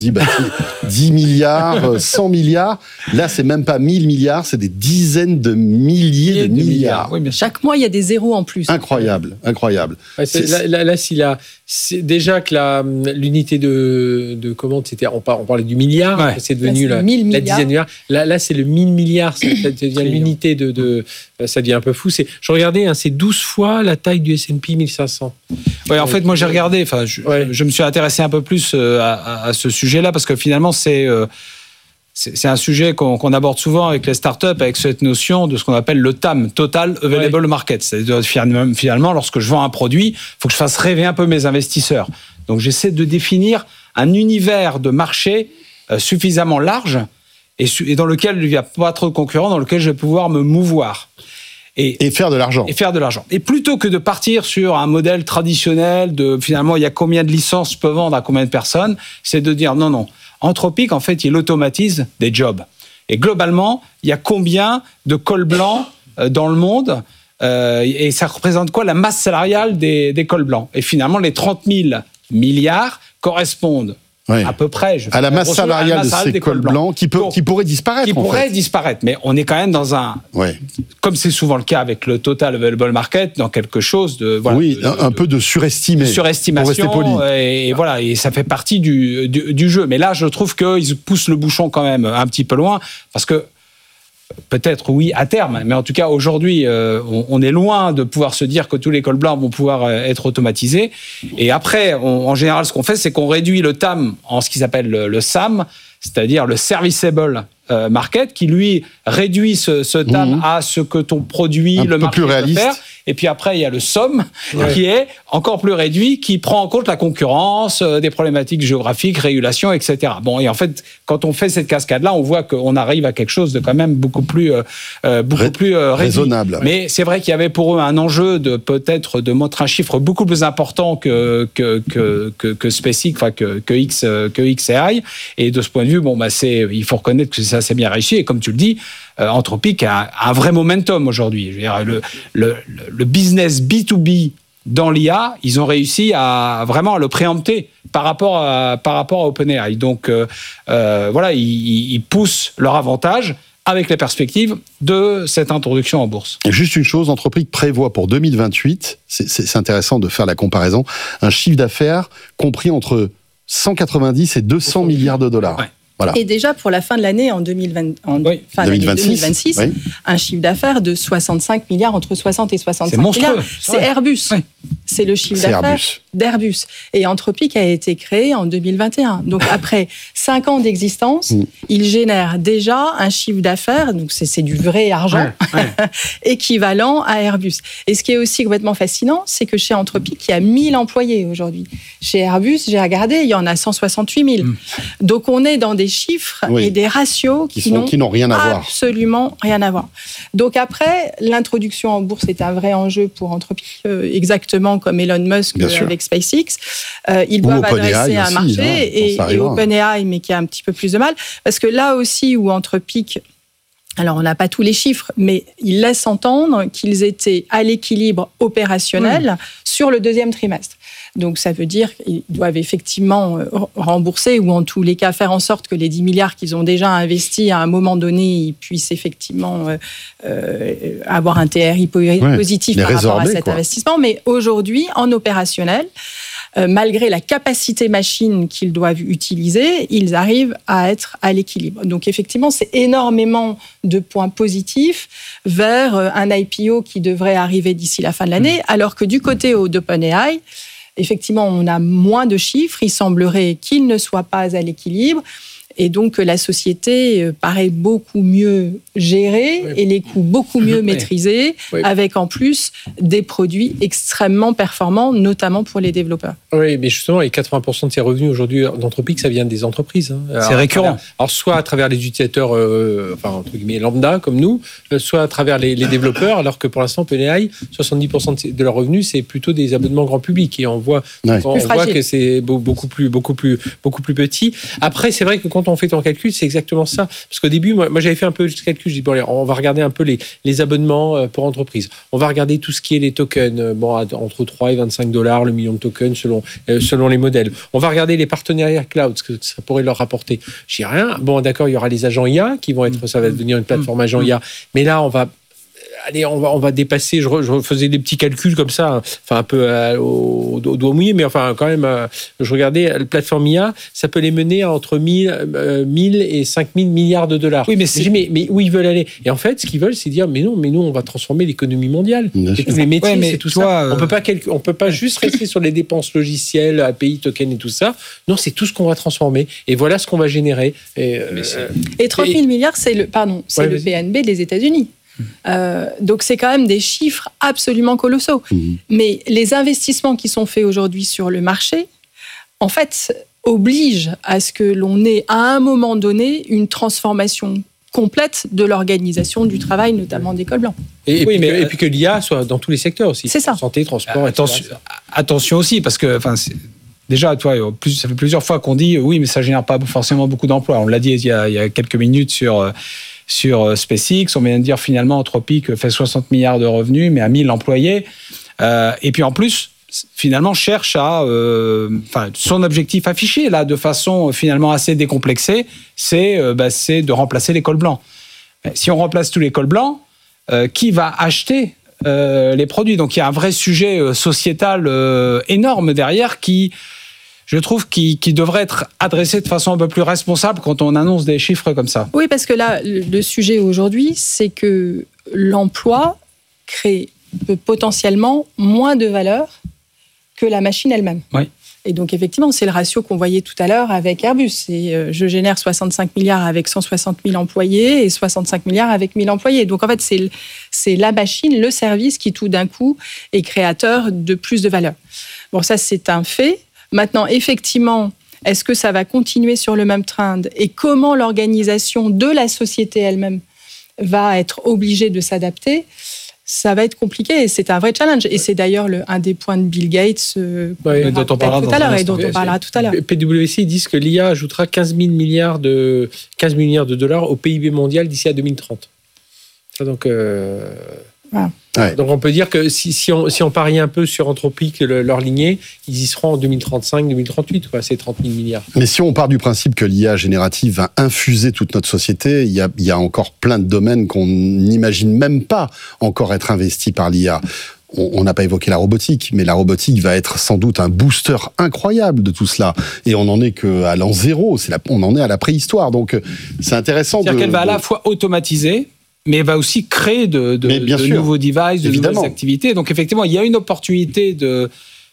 10 milliards, 100 milliards. Là, c'est même pas 1000 milliards, c'est des dizaines de milliers de milliards. Oui, bien sûr. Chaque mois, il y a des zéros en plus. Incroyable. Ouais, c'est déjà que l'unité de commande, on parlait du milliard, ouais. C'est devenu la dizaine de milliards. Là, c'est le 1000 milliards, ça devient l'unité ça devient un peu fou. Je regardais, c'est 12 fois la taille du S&P 1500. Ouais, en fait, moi j'ai regardé, je me suis intéressé un peu plus à ce sujet-là, parce que finalement, c'est un sujet qu'on aborde souvent avec les startups, avec cette notion de ce qu'on appelle le TAM, Total Available Market. C'est-à-dire, finalement, lorsque je vends un produit, il faut que je fasse rêver un peu mes investisseurs. Donc, j'essaie de définir un univers de marché suffisamment large et dans lequel il n'y a pas trop de concurrents, dans lequel je vais pouvoir me mouvoir. Et faire de l'argent. Et plutôt que de partir sur un modèle traditionnel de finalement, il y a combien de licences je peux vendre à combien de personnes, c'est de dire non. Anthropic, en fait, il automatise des jobs. Et globalement, il y a combien de cols blancs dans le monde et ça représente quoi la masse salariale des cols blancs? Et finalement, les 30 000 milliards correspondent à peu près à la masse salariale de ces cols blancs qui pourraient disparaître. Qui pourraient disparaître, mais on est quand même dans comme c'est souvent le cas avec le Total Available Market, dans quelque chose de... un peu de surestimation. Pour rester poli. Et ça fait partie du jeu. Mais là, je trouve qu'ils poussent le bouchon quand même un petit peu loin, parce que peut-être oui à terme, mais en tout cas aujourd'hui on est loin de pouvoir se dire que tous les cols blancs vont pouvoir être automatisés. Et après, en général, ce qu'on fait, c'est qu'on réduit le TAM en ce qu'ils appellent le SAM, c'est-à-dire le Serviceable Market, qui lui réduit ce TAM à ce que ton produit, le marché peut faire. Et puis après, il y a le SOM, qui est encore plus réduit, qui prend en compte la concurrence, des problématiques géographiques, régulation, etc. Bon, et en fait, quand on fait cette cascade-là, on voit qu'on arrive à quelque chose de quand même beaucoup plus raisonnable. Mais c'est vrai qu'il y avait pour eux un enjeu peut-être de montrer un chiffre beaucoup plus important que SpaceX, que XAI. Et de ce point de vue, il faut reconnaître que c'est assez bien réussi. Et comme tu le dis, Anthropic a un vrai momentum aujourd'hui. Je veux dire, le business B2B dans l'IA, ils ont réussi à le préempter par rapport à OpenAI. Donc, ils poussent leur avantage avec les perspectives de cette introduction en bourse. Et juste une chose, Anthropic prévoit pour 2028, c'est intéressant de faire la comparaison, un chiffre d'affaires compris entre 190 et 200 milliards de dollars. Ouais. Voilà. Et déjà pour la fin de l'année, en 2026, un chiffre d'affaires de 65 milliards, entre 60 et 65 milliards. C'est Airbus. Oui. C'est le chiffre d'affaires d'Airbus. Et Anthropic a été créé en 2021. Donc après 5 ans d'existence, il génère déjà un chiffre d'affaires, donc c'est du vrai argent, équivalent à Airbus. Et ce qui est aussi complètement fascinant, c'est que chez Anthropic, il y a 1000 employés aujourd'hui. Chez Airbus, j'ai regardé, il y en a 168 000. Donc on est dans des chiffres et des ratios qui n'ont rien à voir. Absolument rien à voir. Donc après, l'introduction en bourse est un vrai enjeu pour Anthropic, exactement comme Elon Musk avec SpaceX. Ils doivent adresser un marché et OpenAI, mais qui a un petit peu plus de mal. Parce que là aussi où Anthropic... Alors, on n'a pas tous les chiffres, mais ils laissent entendre qu'ils étaient à l'équilibre opérationnel sur le deuxième trimestre. Donc, ça veut dire qu'ils doivent effectivement rembourser ou en tous les cas faire en sorte que les 10 milliards qu'ils ont déjà investis à un moment donné, ils puissent effectivement avoir un TRI positif par rapport à cet investissement. Mais aujourd'hui, en opérationnel, malgré la capacité machine qu'ils doivent utiliser, ils arrivent à être à l'équilibre. Donc effectivement, c'est énormément de points positifs vers un IPO qui devrait arriver d'ici la fin de l'année, alors que du côté d'OpenAI, effectivement, on a moins de chiffres. Il semblerait qu'ils ne soient pas à l'équilibre. Et donc, la société paraît beaucoup mieux gérée et les coûts beaucoup mieux maîtrisés, avec en plus des produits extrêmement performants, notamment pour les développeurs. Oui, mais justement, les 80% de ces revenus aujourd'hui d'Anthropic, ça vient des entreprises. C'est récurrent. Alors, soit à travers les utilisateurs, entre guillemets, lambda, comme nous, soit à travers les développeurs, alors que pour l'instant, OpenAI, 70% de leurs revenus, c'est plutôt des abonnements grand public. Et on voit que c'est beaucoup plus petit. Après, c'est vrai que quand quand on fait ton calcul, c'est exactement ça. Parce qu'au début, moi j'avais fait un peu ce calcul. Je dis, bon, allez, on va regarder un peu les abonnements pour entreprises. On va regarder tout ce qui est les tokens, entre 3 et $25 le million de tokens selon les modèles. On va regarder les partenariats cloud, ce que ça pourrait leur rapporter. Je dis rien. Bon, d'accord, il y aura les agents IA qui vont être, ça va devenir une plateforme agent IA. Mais là, on va dépasser. Je faisais des petits calculs comme ça, enfin un peu au doigt mouillé, mais enfin quand même, je regardais la plateforme IA, ça peut les mener à entre 1000 et 5000 milliards de dollars. Oui, mais où ils veulent aller? Et en fait, ce qu'ils veulent, c'est dire, mais nous, on va transformer l'économie mondiale. C'est tous les métiers, c'est tout ça. On peut pas juste rester sur les dépenses logicielles, API, tokens et tout ça. Non, c'est tout ce qu'on va transformer. Et voilà ce qu'on va générer. Et 30 000 milliards, c'est le PNB des États-Unis. Donc c'est quand même des chiffres absolument colossaux. Mais les investissements qui sont faits aujourd'hui sur le marché, en fait, obligent à ce que l'on ait à un moment donné une transformation complète de l'organisation du travail, notamment des cols blancs. Et puis que l'IA soit dans tous les secteurs aussi. C'est ça. Santé, transport, attention aussi, parce que déjà, toi, ça fait plusieurs fois qu'on dit oui, mais ça génère pas forcément beaucoup d'emplois. On l'a dit il y a quelques minutes sur SpaceX, on vient de dire finalement Anthropic fait 60 milliards de revenus, mais à 1000 employés. Et puis en plus, finalement, cherche à... son objectif affiché, là, de façon finalement assez décomplexée, c'est de remplacer les cols blancs. Si on remplace tous les cols blancs, qui va acheter les produits? Donc il y a un vrai sujet sociétal énorme derrière qui... je trouve, qui devrait être adressé de façon un peu plus responsable quand on annonce des chiffres comme ça. Oui, parce que là, le sujet aujourd'hui, c'est que l'emploi crée potentiellement moins de valeur que la machine elle-même. Oui. Et donc, effectivement, c'est le ratio qu'on voyait tout à l'heure avec Airbus. Je génère 65 milliards avec 160 000 employés et 65 milliards avec 1000 employés. Donc, en fait, c'est la machine, le service qui, tout d'un coup, est créateur de plus de valeur. Bon, ça, c'est un fait. Maintenant, effectivement, est-ce que ça va continuer sur le même trend et comment l'organisation de la société elle-même va être obligée de s'adapter? Ça va être compliqué et c'est un vrai challenge. Et c'est d'ailleurs un des points de Bill Gates dont on parlera tout à l'heure. PwC, ils disent que l'IA ajoutera 15 000 milliards de dollars au PIB mondial d'ici à 2030. Donc... Voilà. Ouais. Donc on peut dire que si on parie un peu sur Anthropic, leur lignée, ils y seront en 2035-2038, ces 30 000 milliards. Mais si on part du principe que l'IA générative va infuser toute notre société, il y a encore plein de domaines qu'on n'imagine même pas encore être investis par l'IA. On n'a pas évoqué la robotique, mais la robotique va être sans doute un booster incroyable de tout cela. Et on n'en est qu'à l'an zéro, on en est à la préhistoire. Donc c'est intéressant. C'est-à-dire qu'elle va à la fois automatiser, mais va aussi créer de nouveaux devices, de nouvelles activités. Donc effectivement, il y a une opportunité de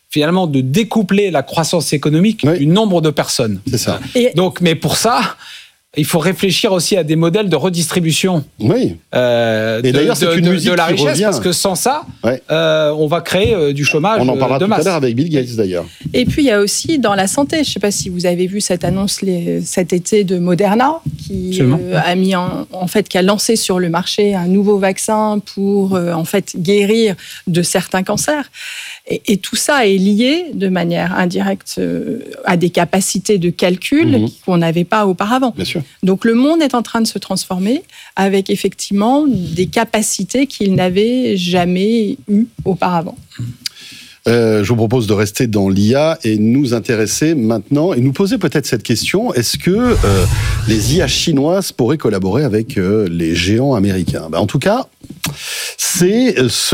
découpler la croissance économique du nombre de personnes. C'est ça. Donc, mais pour ça, il faut réfléchir aussi à des modèles de redistribution et d'ailleurs, c'est une musique de la richesse, revient. parce que sans ça, on va créer du chômage de masse. On en parlera tout à l'heure avec Bill Gates, d'ailleurs. Et puis, il y a aussi dans la santé, je ne sais pas si vous avez vu cette annonce cet été de Moderna, qui qui a lancé sur le marché un nouveau vaccin pour guérir de certains cancers. Et tout ça est lié de manière indirecte à des capacités de calcul qu'on n'avait pas auparavant. Bien sûr. Donc le monde est en train de se transformer avec effectivement des capacités qu'il n'avait jamais eues auparavant. Je vous propose de rester dans l'IA et nous intéresser maintenant et nous poser peut-être cette question. Est-ce que les IA chinoises pourraient collaborer avec les géants américains? En tout cas, c'est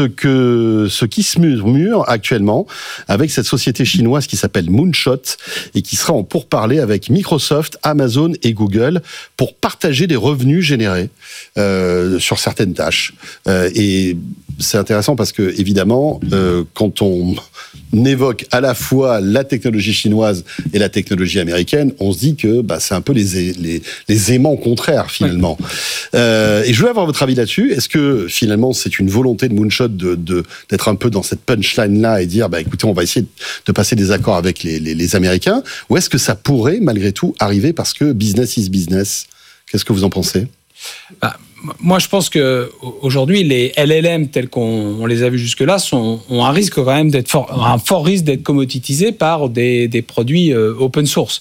ce qui se murmure actuellement avec cette société chinoise qui s'appelle Moonshot et qui sera en pourparlers avec Microsoft, Amazon et Google pour partager des revenus générés sur certaines tâches. Et c'est intéressant parce que, évidemment, quand on évoque à la fois la technologie chinoise et la technologie américaine, on se dit que c'est un peu les aimants contraires, finalement. Et je veux avoir votre avis là-dessus. Est-ce que, finalement, c'est une volonté de Moonshot d'être un peu dans cette punchline-là et dire, écoutez, on va essayer de passer des accords avec les Américains, ou est-ce que ça pourrait, malgré tout, arriver parce que business is business? Qu'est-ce que vous en pensez? Moi, je pense qu'aujourd'hui, les LLM tels qu'on les a vus jusque-là ont un risque quand même un fort risque d'être commoditisés par des produits open source.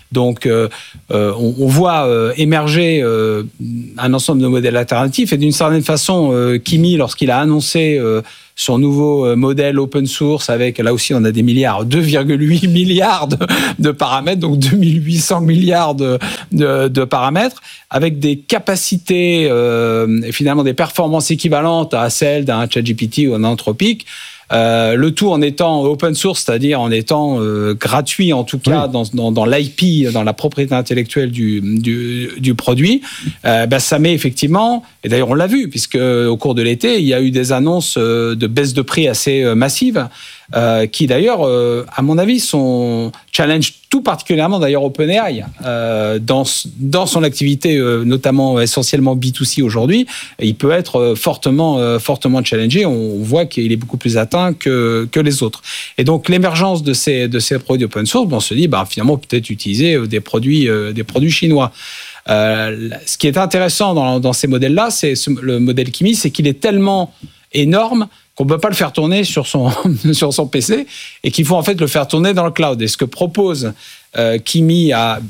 Donc, on voit émerger un ensemble de modèles alternatifs. Et d'une certaine façon, Kimi, lorsqu'il a annoncé son nouveau modèle open source avec, là aussi on a des milliards, 2,8 milliards de paramètres, donc 2800 milliards de paramètres, avec des capacités, et finalement des performances équivalentes à celles d'un ChatGPT ou d'un Anthropic. Le tout en étant open source, c'est-à-dire en étant gratuit, en tout cas dans l'IP, dans la propriété intellectuelle du produit, ça met effectivement, et d'ailleurs on l'a vu, puisque au cours de l'été, il y a eu des annonces de baisse de prix assez massives, qui d'ailleurs, à mon avis, challenge tout particulièrement d'ailleurs OpenAI dans son activité, notamment essentiellement B2C aujourd'hui. Il peut être fortement challengé. On voit qu'il est beaucoup plus atteint que les autres. Et donc l'émergence de ces produits open source, on se dit finalement peut-être utiliser des produits chinois. Ce qui est intéressant dans ces modèles-là, c'est le modèle Kimi, c'est qu'il est tellement énorme qu'on ne peut pas le faire tourner sur son PC et qu'il faut en fait le faire tourner dans le cloud. Et ce que proposerait Kimi à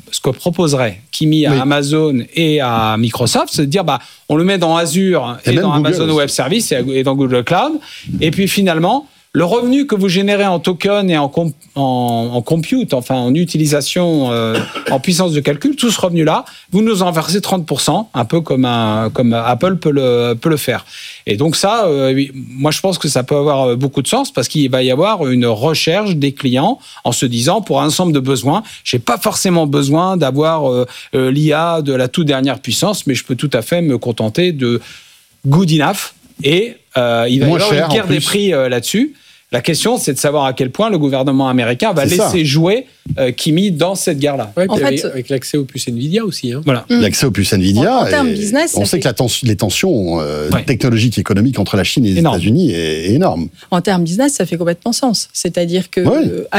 Amazon et à Microsoft, c'est de dire on le met dans Azure et dans Google Amazon Web Services et dans Google Cloud. Et puis finalement, le revenu que vous générez en token et en compute, enfin en utilisation, en puissance de calcul, tout ce revenu-là, vous nous en versez 30%, un peu comme Apple peut le faire. Et donc ça, moi je pense que ça peut avoir beaucoup de sens parce qu'il va y avoir une recherche des clients en se disant, pour un ensemble de besoins, j'ai pas forcément besoin d'avoir l'IA de la toute dernière puissance, mais je peux tout à fait me contenter de good enough. Et il va y avoir une guerre des prix là-dessus. La question, c'est de savoir à quel point le gouvernement américain va laisser jouer Kimi dans cette guerre-là. Ouais, avec l'accès aux puces Nvidia aussi. Voilà. L'accès aux puces Nvidia. En termes business, on sait que les tensions technologiques et économiques entre la Chine et les États-Unis est énorme. En termes business, ça fait complètement sens. C'est-à-dire que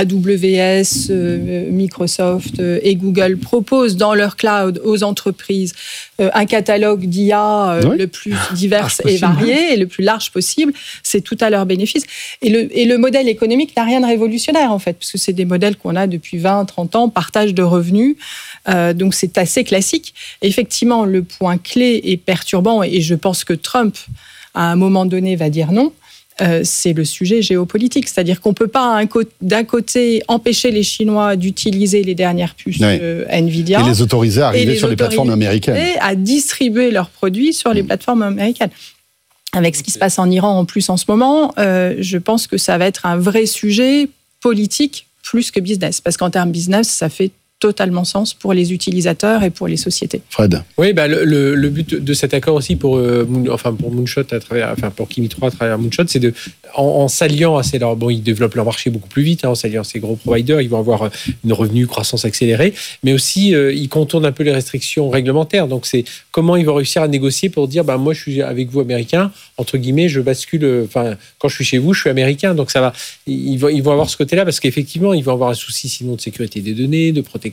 AWS, Microsoft et Google proposent dans leur cloud aux entreprises un catalogue d'IA le plus divers et varié et le plus large possible. C'est tout à leur bénéfice. Et le modèle économique n'a rien de révolutionnaire, en fait, parce que c'est des modèles qu'on a depuis 20, 30 ans, partage de revenus. Donc, c'est assez classique. Effectivement, le point clé et perturbant, et je pense que Trump, à un moment donné, va dire non, c'est le sujet géopolitique. C'est-à-dire qu'on ne peut pas, d'un côté, empêcher les Chinois d'utiliser les dernières puces Nvidia. Et les autoriser à arriver sur les plateformes américaines. Et à distribuer leurs produits sur les plateformes américaines. Avec ce qui se passe en Iran en plus en ce moment, je pense que ça va être un vrai sujet politique plus que business. Parce qu'en termes business, ça fait totalement sens pour les utilisateurs et pour les sociétés. Fred. Oui, le but de cet accord aussi pour Moonshot pour Kimi 3 à travers Moonshot, c'est en s'alliant à ils développent leur marché beaucoup plus vite, en s'alliant à ces gros providers, ils vont avoir une revenu croissance accélérée, mais aussi ils contournent un peu les restrictions réglementaires. Donc c'est comment ils vont réussir à négocier pour dire moi je suis avec vous américain, entre guillemets, je bascule, quand je suis chez vous, je suis américain. Donc ça va, ils vont avoir ce côté-là parce qu'effectivement, ils vont avoir un souci sinon de sécurité des données, de protection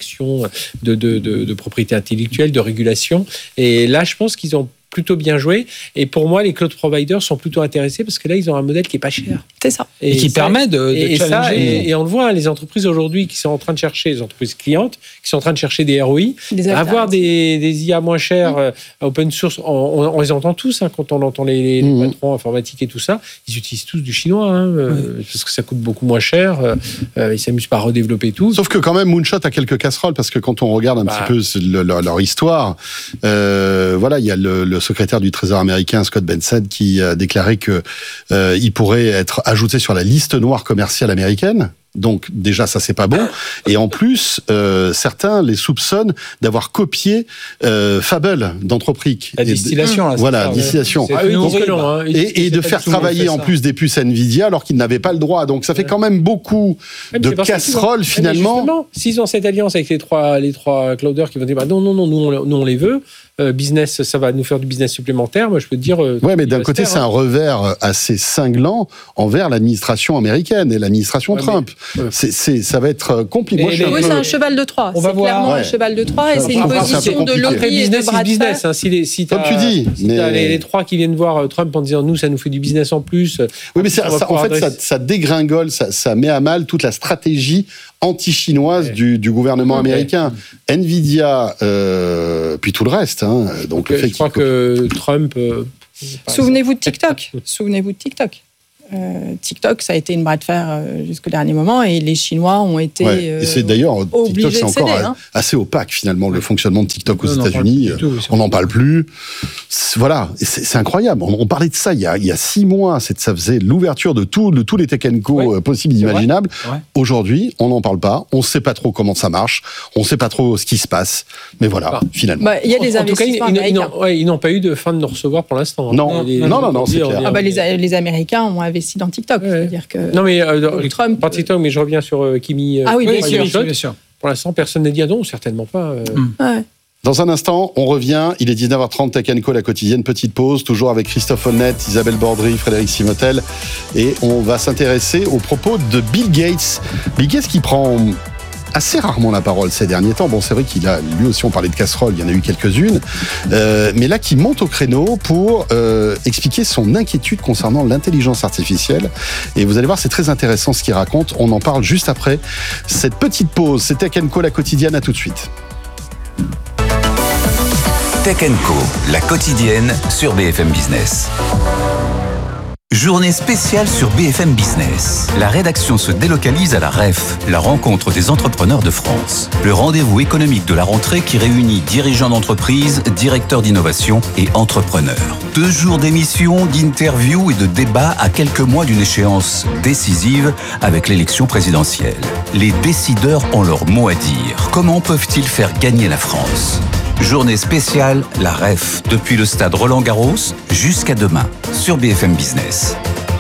de propriété intellectuelle, de régulation. Et là, je pense qu'ils ont plutôt bien joué. Et pour moi, les cloud providers sont plutôt intéressés parce que là, ils ont un modèle qui n'est pas cher. C'est ça. Et qui permet de challenger. Et on le voit, les entreprises aujourd'hui qui sont en train de chercher, les entreprises clientes, qui sont en train de chercher des ROI, avoir des IA moins chères, open source, on les entend tous, quand on entend les patrons informatiques et tout ça, ils utilisent tous du chinois, parce que ça coûte beaucoup moins cher, ils s'amusent pas à redévelopper tout. Sauf que quand même, Moonshot a quelques casseroles, parce que quand on regarde un petit peu leur histoire, il y a le secrétaire du Trésor américain, Scott Bessent, qui a déclaré qu'il pourrait être ajouté sur la liste noire commerciale américaine. Donc déjà, ça, c'est pas bon. Et en plus, certains les soupçonnent d'avoir copié Fable d'Anthropic. La distillation, là. Voilà, distillation. Et de faire travailler en plus des puces Nvidia alors qu'ils n'avaient pas le droit. Donc ça fait quand même beaucoup de casseroles, finalement. S'ils ont cette alliance avec les trois clouders qui vont dire non, nous on les veut, business, ça va nous faire du business supplémentaire, moi je peux te dire... mais d'un côté, c'est un revers assez cinglant envers l'administration américaine et l'administration Trump. ça va être compliqué. Oui, c'est un cheval de Troie. C'est clairement un cheval de Troie et c'est une position de lobby et de bras de fer. Comme tu dis. Si t'as les trois qui viennent voir Trump en disant nous, ça nous fait du business en plus. Oui, mais en fait, ça dégringole, ça met à mal toute la stratégie anti-chinoise du gouvernement américain. Nvidia, puis tout le reste. Donc, je crois que Trump... Souvenez-vous de TikTok. TikTok, ça a été une bras de fer jusqu'au dernier moment et les Chinois ont été et c'est d'ailleurs TikTok, c'est encore assez opaque finalement le fonctionnement de TikTok aux États-Unis. On n'en parle plus. Voilà, c'est incroyable. On parlait de ça il y a 6 mois. Ça faisait l'ouverture de tous les Tech & Co possibles et imaginables. Aujourd'hui, on n'en parle pas. On ne sait pas trop comment ça marche. On ne sait pas trop ce qui se passe. Mais voilà, finalement. Il y a des investissements américains. Ils n'ont pas eu de fin de nous recevoir pour l'instant. Non, c'est clair. Les Américains ont investi dans TikTok. C'est-à-dire que non, mais Trump... pas TikTok, mais je reviens sur Kimi. Ah oui, bien sûr. Pour l'instant, personne n'a dit non, certainement pas. Dans un instant, on revient. Il est 19h30, Tech & Co, la quotidienne. Petite pause, toujours avec Christophe Honnête, Isabelle Bordry, Frédéric Simotel. Et on va s'intéresser aux propos de Bill Gates. Bill Gates qui prend assez rarement la parole ces derniers temps. Bon, c'est vrai qu'il a, lui aussi, on parlait de casseroles, il y en a eu quelques-unes, mais là, qui monte au créneau pour expliquer son inquiétude concernant l'intelligence artificielle. Et vous allez voir, c'est très intéressant ce qu'il raconte. On en parle juste après cette petite pause. C'est Tech & Co, la quotidienne. À tout de suite. Tech & Co, la quotidienne sur BFM Business. Journée spéciale sur BFM Business. La rédaction se délocalise à la REF, la rencontre des entrepreneurs de France. Le rendez-vous économique de la rentrée qui réunit dirigeants d'entreprise, directeurs d'innovation et entrepreneurs. 2 jours d'émissions, d'interviews et de débats à quelques mois d'une échéance décisive avec l'élection présidentielle. Les décideurs ont leur mot à dire. Comment peuvent-ils faire gagner la France ? Journée spéciale, la REF, depuis le stade Roland-Garros jusqu'à demain, sur BFM Business.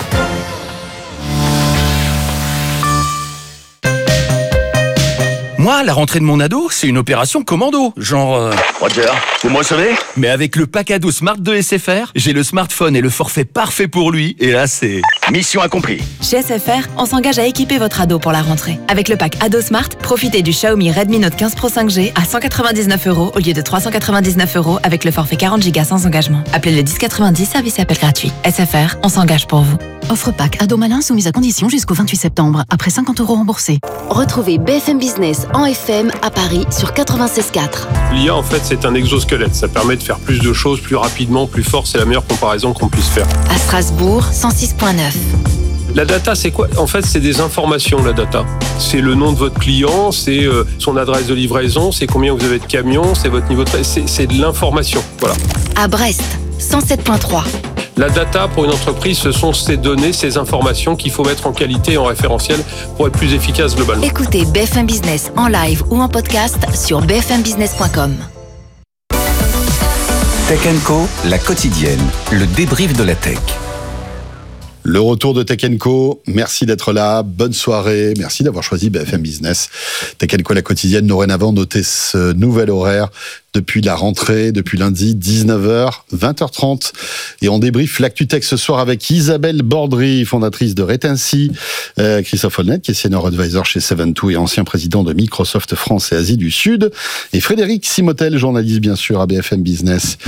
Moi, la rentrée de mon ado, c'est une opération commando, genre... Roger, vous me recevez ? Mais avec le pack ado Smart de SFR, j'ai le smartphone et le forfait parfait pour lui, et là c'est... Mission accomplie. Chez SFR, on s'engage à équiper votre ado pour la rentrée. Avec le pack ado Smart, profitez du Xiaomi Redmi Note 15 Pro 5G à 199 € au lieu de 399 € avec le forfait 40 Go sans engagement. Appelez le 1090, service et appel gratuit. SFR, on s'engage pour vous. Offre pack ado malin soumise à condition jusqu'au 28 septembre, après 50 € remboursés. Retrouvez BFM Business en FM à Paris sur 96.4. L'IA, en fait, c'est un exosquelette. Ça permet de faire plus de choses, plus rapidement, plus fort. C'est la meilleure comparaison qu'on puisse faire. À Strasbourg, 106.9. La data, c'est quoi ? En fait, c'est des informations, la data. C'est le nom de votre client, c'est son adresse de livraison, c'est combien vous avez de camions, c'est votre niveau de... C'est de l'information, voilà. À Brest, 107.3. La data, pour une entreprise, ce sont ces données, ces informations qu'il faut mettre en qualité et en référentiel pour être plus efficace globalement. Écoutez BFM Business en live ou en podcast sur bfmbusiness.com. Tech & Co, la quotidienne, le débrief de la tech. Le retour de Tech & Co, merci d'être là, bonne soirée, merci d'avoir choisi BFM Business. Tech & Co, la quotidienne, dorénavant, notez ce nouvel horaire depuis la rentrée, depuis lundi, 19h, 20h30. Et on débriefe l'actu tech ce soir avec Isabelle Bordry, fondatrice de Retency, Christophe Honnête, qui est senior advisor chez 72 et ancien président de Microsoft France et Asie du Sud, et Frédéric Simotel, journaliste bien sûr à BFM Business.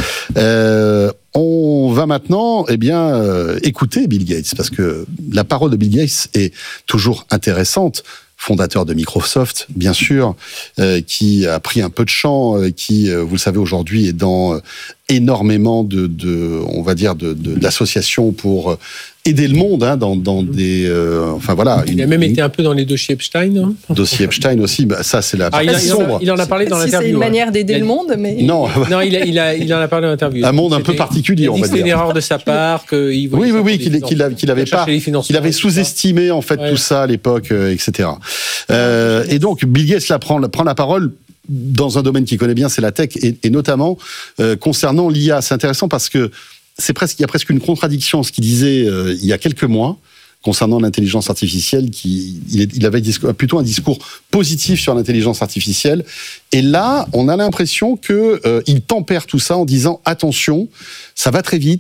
On va maintenant écouter Bill Gates, parce que la parole de Bill Gates est toujours intéressante. Fondateur de Microsoft, bien sûr, qui a pris un peu de champ, qui, vous le savez, aujourd'hui est dans énormément d'associations pour aider le monde, dans des... Il a même été un peu dans les dossiers Epstein. Dossier Epstein aussi, ça c'est la partie sombre. Il en a parlé dans l'interview. C'est une manière d'aider le monde, mais... Non, il en a parlé dans l'interview. Un monde un peu particulier, on va dire. C'est une erreur de sa part. qu'il avait sous-estimé en fait tout ça à l'époque, etc. Et donc Bill Gates prend la parole dans un domaine qu'il connaît bien, c'est la tech, et notamment concernant l'IA. C'est intéressant parce que il y a presque une contradiction, ce qu'il disait il y a quelques mois concernant l'intelligence artificielle. Il avait plutôt un discours positif sur l'intelligence artificielle, et là on a l'impression que il tempère tout ça en disant attention, ça va très vite.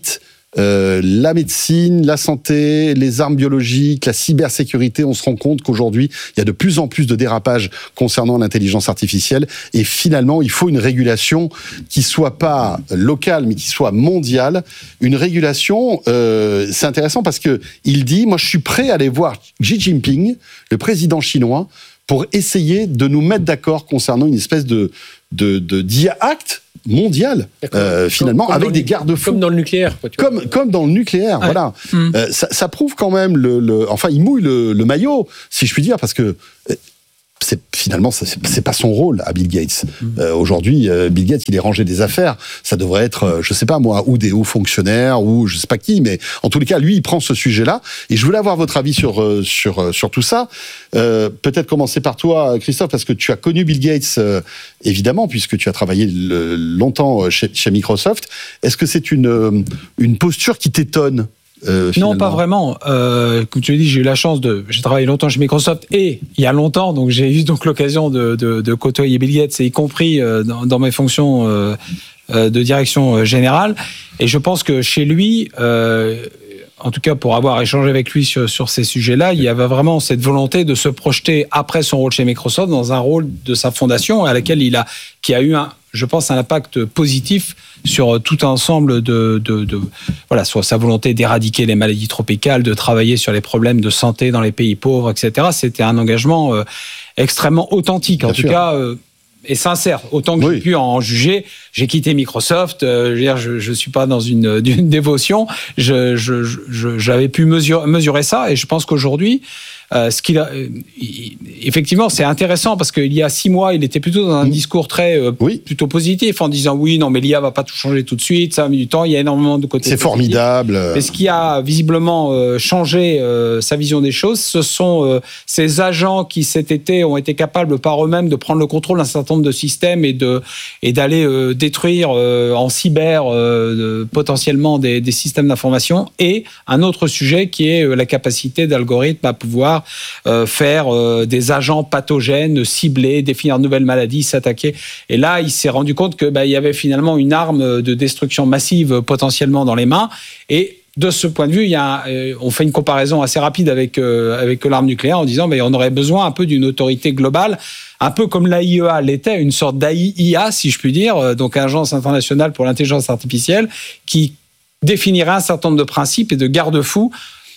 la médecine, la santé, les armes biologiques, la cybersécurité, on se rend compte qu'aujourd'hui, il y a de plus en plus de dérapages concernant l'intelligence artificielle. Et finalement, il faut une régulation qui soit pas locale, mais qui soit mondiale. Une régulation, c'est intéressant parce que il dit, moi, je suis prêt à aller voir Xi Jinping, le président chinois, pour essayer de nous mettre d'accord concernant une espèce d'IA Act mondial, finalement, comme avec des garde-fous. Comme dans le nucléaire. Comme dans le nucléaire, voilà. Ça prouve quand même enfin, il mouille le maillot, si je puis dire, parce que finalement, c'est pas son rôle à Bill Gates. Aujourd'hui, Bill Gates, il est rangé des affaires. Ça devrait être, je sais pas moi, ou des hauts fonctionnaires, ou je sais pas qui, mais en tous les cas, lui, il prend ce sujet-là. Et je voulais avoir votre avis sur tout ça. Peut-être commencer par toi, Christophe, parce que tu as connu Bill Gates, évidemment, puisque tu as travaillé longtemps chez Microsoft. Est-ce que c'est une posture qui t'étonne? Non, pas vraiment. Comme tu l'as dit, j'ai travaillé longtemps chez Microsoft et il y a longtemps, donc j'ai eu l'occasion de côtoyer Bill Gates, y compris dans mes fonctions de direction générale. Et je pense que chez lui, en tout cas pour avoir échangé avec lui sur ces sujets-là, il y avait vraiment cette volonté de se projeter après son rôle chez Microsoft dans un rôle de sa fondation à laquelle qui a eu je pense, un impact positif sur tout un ensemble voilà, sur sa volonté d'éradiquer les maladies tropicales, de travailler sur les problèmes de santé dans les pays pauvres, etc. C'était un engagement extrêmement authentique, en tout cas, et sincère. Autant que j'ai pu en juger, j'ai quitté Microsoft. Je suis pas dans d'une dévotion. J'avais pu mesurer ça, et je pense qu'aujourd'hui, effectivement, c'est intéressant parce qu'il y a 6 mois, il était plutôt dans un discours plutôt positif en disant oui, non, mais l'IA va pas tout changer tout de suite, ça a mis du temps, il y a énormément de côtés. C'est formidable. Mais ce qui a visiblement changé sa vision des choses, ce sont ces agents qui cet été ont été capables par eux-mêmes de prendre le contrôle d'un certain nombre de systèmes et d'aller détruire en cyber potentiellement des systèmes d'information, et un autre sujet qui est la capacité d'algorithmes à pouvoir faire des agents pathogènes, ciblés, définir de nouvelles maladies, s'attaquer. Et là, il s'est rendu compte que il y avait finalement une arme de destruction massive potentiellement dans les mains. Et de ce point de vue, on fait une comparaison assez rapide avec l'arme nucléaire en disant on aurait besoin un peu d'une autorité globale, un peu comme l'AIEA l'était, une sorte d'AIIA, si je puis dire, donc Agence internationale pour l'intelligence artificielle, qui définirait un certain nombre de principes et de garde-fous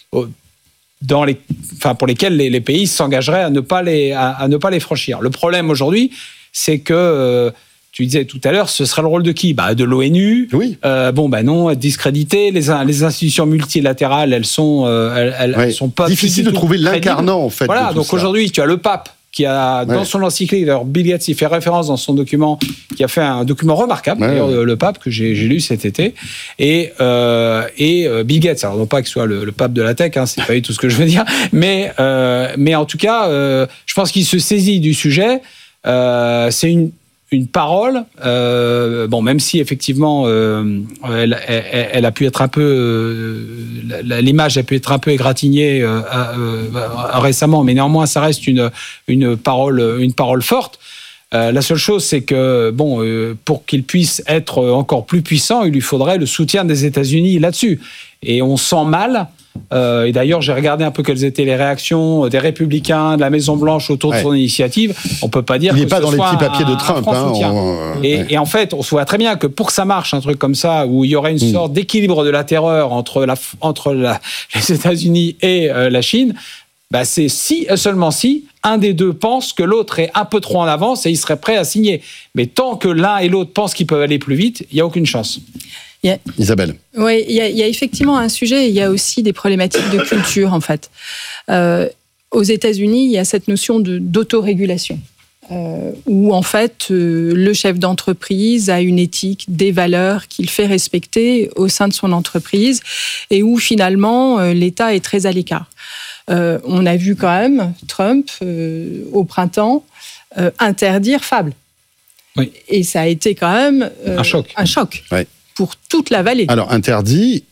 pour lesquels les pays s'engageraient à ne pas les franchir. Le problème aujourd'hui, c'est que tu disais tout à l'heure, ce serait le rôle de qui ? De l'ONU. Oui. Non, discrédité. Les institutions multilatérales, elles sont pas difficile de trouver l'incarnant en fait. Voilà. Donc aujourd'hui, tu as le pape qui a dans son encyclique, alors Bill Gates y fait référence dans son document, qui a fait un document remarquable, le pape, que j'ai lu cet été, et Bill Gates, alors non pas qu'il soit le pape de la tech, c'est pas du tout ce que je veux dire, mais en tout cas, je pense qu'il se saisit du sujet. C'est une parole, même si effectivement elle a pu être un peu, l'image a pu être un peu égratignée récemment, mais néanmoins ça reste une parole forte. La seule chose, c'est que pour qu'il puisse être encore plus puissant, il lui faudrait le soutien des États-Unis là-dessus. Et on sent mal. Et d'ailleurs, j'ai regardé un peu quelles étaient les réactions des Républicains, de la Maison-Blanche autour de son initiative. On peut pas dire il n'est pas dans les petits papiers de Trump. Et en fait, on se voit très bien que pour que ça marche, un truc comme ça, où il y aurait une sorte d'équilibre de la terreur entre les États-Unis et la Chine, c'est seulement si un des deux pense que l'autre est un peu trop en avance et il serait prêt à signer. Mais tant que l'un et l'autre pensent qu'ils peuvent aller plus vite, il n'y a aucune chance. Isabelle. Oui, il y a effectivement un sujet, il y a aussi des problématiques de culture, en fait. Aux États-Unis, il y a cette notion d'autorégulation, où, en fait, le chef d'entreprise a une éthique, des valeurs qu'il fait respecter au sein de son entreprise, et où, finalement, l'État est très à l'écart. On a vu quand même Trump, au printemps, interdire Fable. Oui. Et ça a été quand même un choc. Pour toute la vallée. Alors, interdit,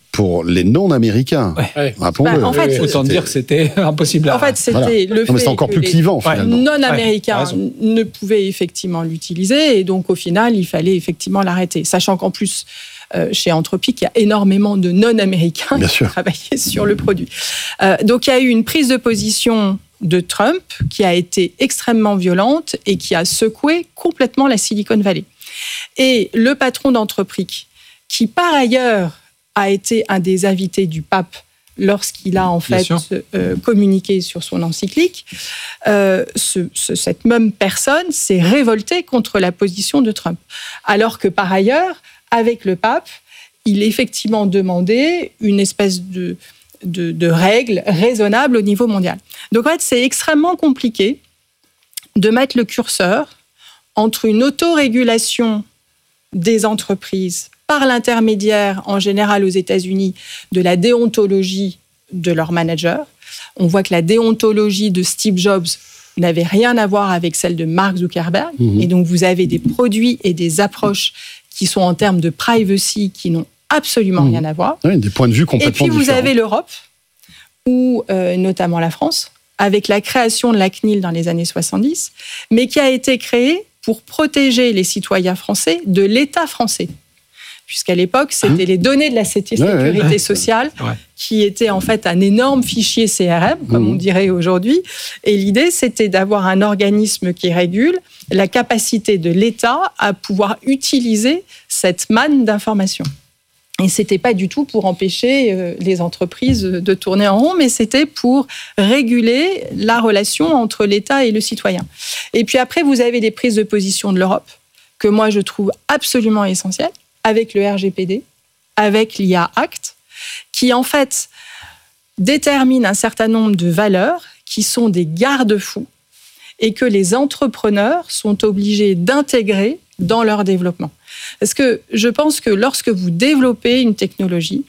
pour les non-américains. En fait, autant dire que c'était impossible. En fait, c'était le fait mais c'est encore plus clivant, finalement. Les non-américains ne pouvaient effectivement l'utiliser, et donc au final, il fallait effectivement l'arrêter. Sachant qu'en plus, chez Anthropic, il y a énormément de non-américains qui travaillaient sur le produit. Donc il y a eu une prise de position de Trump qui a été extrêmement violente et qui a secoué complètement la Silicon Valley. Et le patron d'Anthropic, qui par ailleurs a été un des invités du pape lorsqu'il a en fait communiqué sur son encyclique, cette même personne s'est révoltée contre la position de Trump. Alors que par ailleurs, avec le pape, il effectivement demandait une espèce de règles raisonnables au niveau mondial. Donc en fait, c'est extrêmement compliqué de mettre le curseur entre une autorégulation des entreprises par l'intermédiaire, en général aux États-Unis, de la déontologie de leurs managers. On voit que la déontologie de Steve Jobs n'avait rien à voir avec celle de Mark Zuckerberg. Et donc, vous avez des produits et des approches qui sont en termes de privacy qui n'ont absolument rien à voir. Oui, des points de vue complètement différents. Et puis, vous avez l'Europe, ou notamment la France, avec la création de la CNIL dans les années 70, mais qui a été créée pour protéger les citoyens français de l'État français. Puisqu'à l'époque, c'était les données de la sécurité sociale qui étaient en fait un énorme fichier CRM, comme on dirait aujourd'hui. Et l'idée, c'était d'avoir un organisme qui régule la capacité de l'État à pouvoir utiliser cette manne d'informations. Et ce n'était pas du tout pour empêcher les entreprises de tourner en rond, mais c'était pour réguler la relation entre l'État et le citoyen. Et puis après, vous avez des prises de position de l'Europe, que moi je trouve absolument essentielles, avec le RGPD, avec l'IA Act, qui en fait détermine un certain nombre de valeurs qui sont des garde-fous et que les entrepreneurs sont obligés d'intégrer dans leur développement. Parce que je pense que lorsque vous développez une technologie,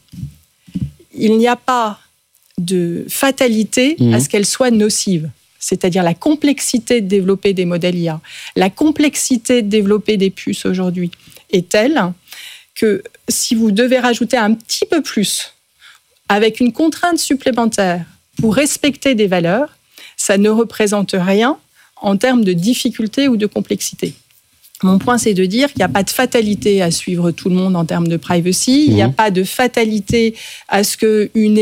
il n'y a pas de fatalité à ce qu'elle soit nocive. C'est-à-dire la complexité de développer des modèles IA, la complexité de développer des puces aujourd'hui est telle que si vous devez rajouter un petit peu plus avec une contrainte supplémentaire pour respecter des valeurs, ça ne représente rien en termes de difficulté ou de complexité. Mon point, c'est de dire qu'il n'y a pas de fatalité à suivre tout le monde en termes de privacy. Il n'y a pas de fatalité à ce qu'une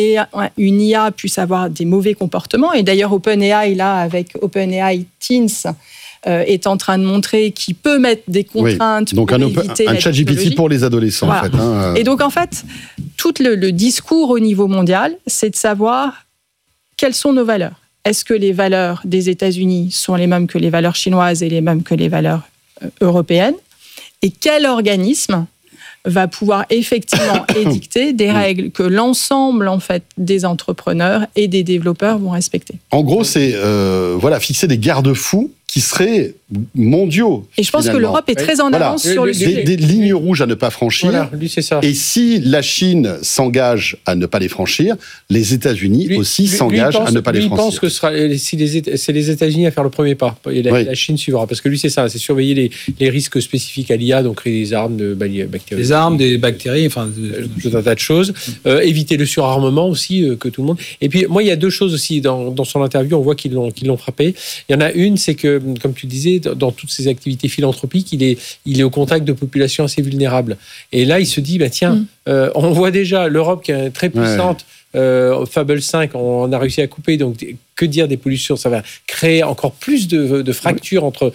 IA puisse avoir des mauvais comportements. Et d'ailleurs, OpenAI, là, avec OpenAI Teens, est en train de montrer qu'il peut mettre des contraintes donc pour éviter un ChatGPT pour les adolescents, voilà. en fait. Et donc, en fait, tout le discours au niveau mondial, c'est de savoir quelles sont nos valeurs. Est-ce que les valeurs des États-Unis sont les mêmes que les valeurs chinoises et les mêmes que les valeurs européennes, et quel organisme va pouvoir effectivement édicter des règles que l'ensemble en fait des entrepreneurs et des développeurs vont respecter. En gros, c'est fixer des garde-fous qui seraient mondiaux. Et je pense que l'Europe est très en avance sur le sujet. Des lignes rouges à ne pas franchir. Voilà, lui, c'est ça. Et si la Chine s'engage à ne pas les franchir, les États-Unis aussi s'engagent à ne pas les franchir. Il pense que c'est les États-Unis à faire le premier pas. Et la Chine suivra. Parce que lui, c'est ça, c'est surveiller les risques spécifiques à l'IA, donc créer des armes, bactéries. Des armes, des bactéries, enfin... Tout un tas de choses. Éviter le surarmement aussi, que tout le monde... Et puis, moi, il y a deux choses aussi dans son interview, on voit qu'ils l'ont frappé. Il y en a une, c'est que, comme tu disais, dans toutes ses activités philanthropiques, il est au contact de populations assez vulnérables. Et là, il se dit, on voit déjà l'Europe qui est très puissante, Fable 5, on a réussi à couper, donc que dire des pollutions, ça va créer encore plus de fractures entre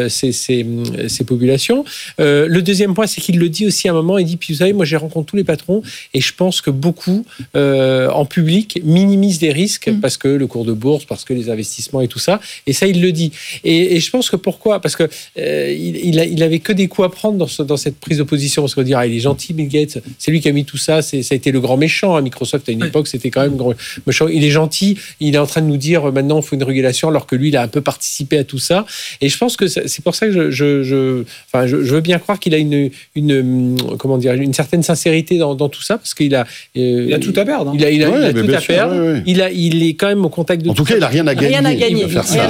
ces populations. Le deuxième point, c'est qu'il le dit aussi à un moment, il dit, puis vous savez, moi j'ai rencontré tous les patrons et je pense que beaucoup en public minimisent des risques parce que le cours de bourse, parce que les investissements et tout ça, et ça il le dit. Et je pense que pourquoi ? Parce que il avait que des coups à prendre dans cette prise de position, parce qu'on va dire, il est gentil Bill Gates, c'est lui qui a mis tout ça, ça a été le grand méchant à Microsoft à une époque, c'était quand même grand méchant. Il est gentil, il est en train de nous dire dire maintenant il faut une régulation alors que lui il a un peu participé à tout ça. Et je pense que c'est pour ça que je veux bien croire qu'il a une certaine sincérité dans tout ça, parce qu'il a tout à perdre. Hein. Il a tout à perdre. Il est quand même au contact de. En tout cas, il n'a rien à gagner. Rien à gagner.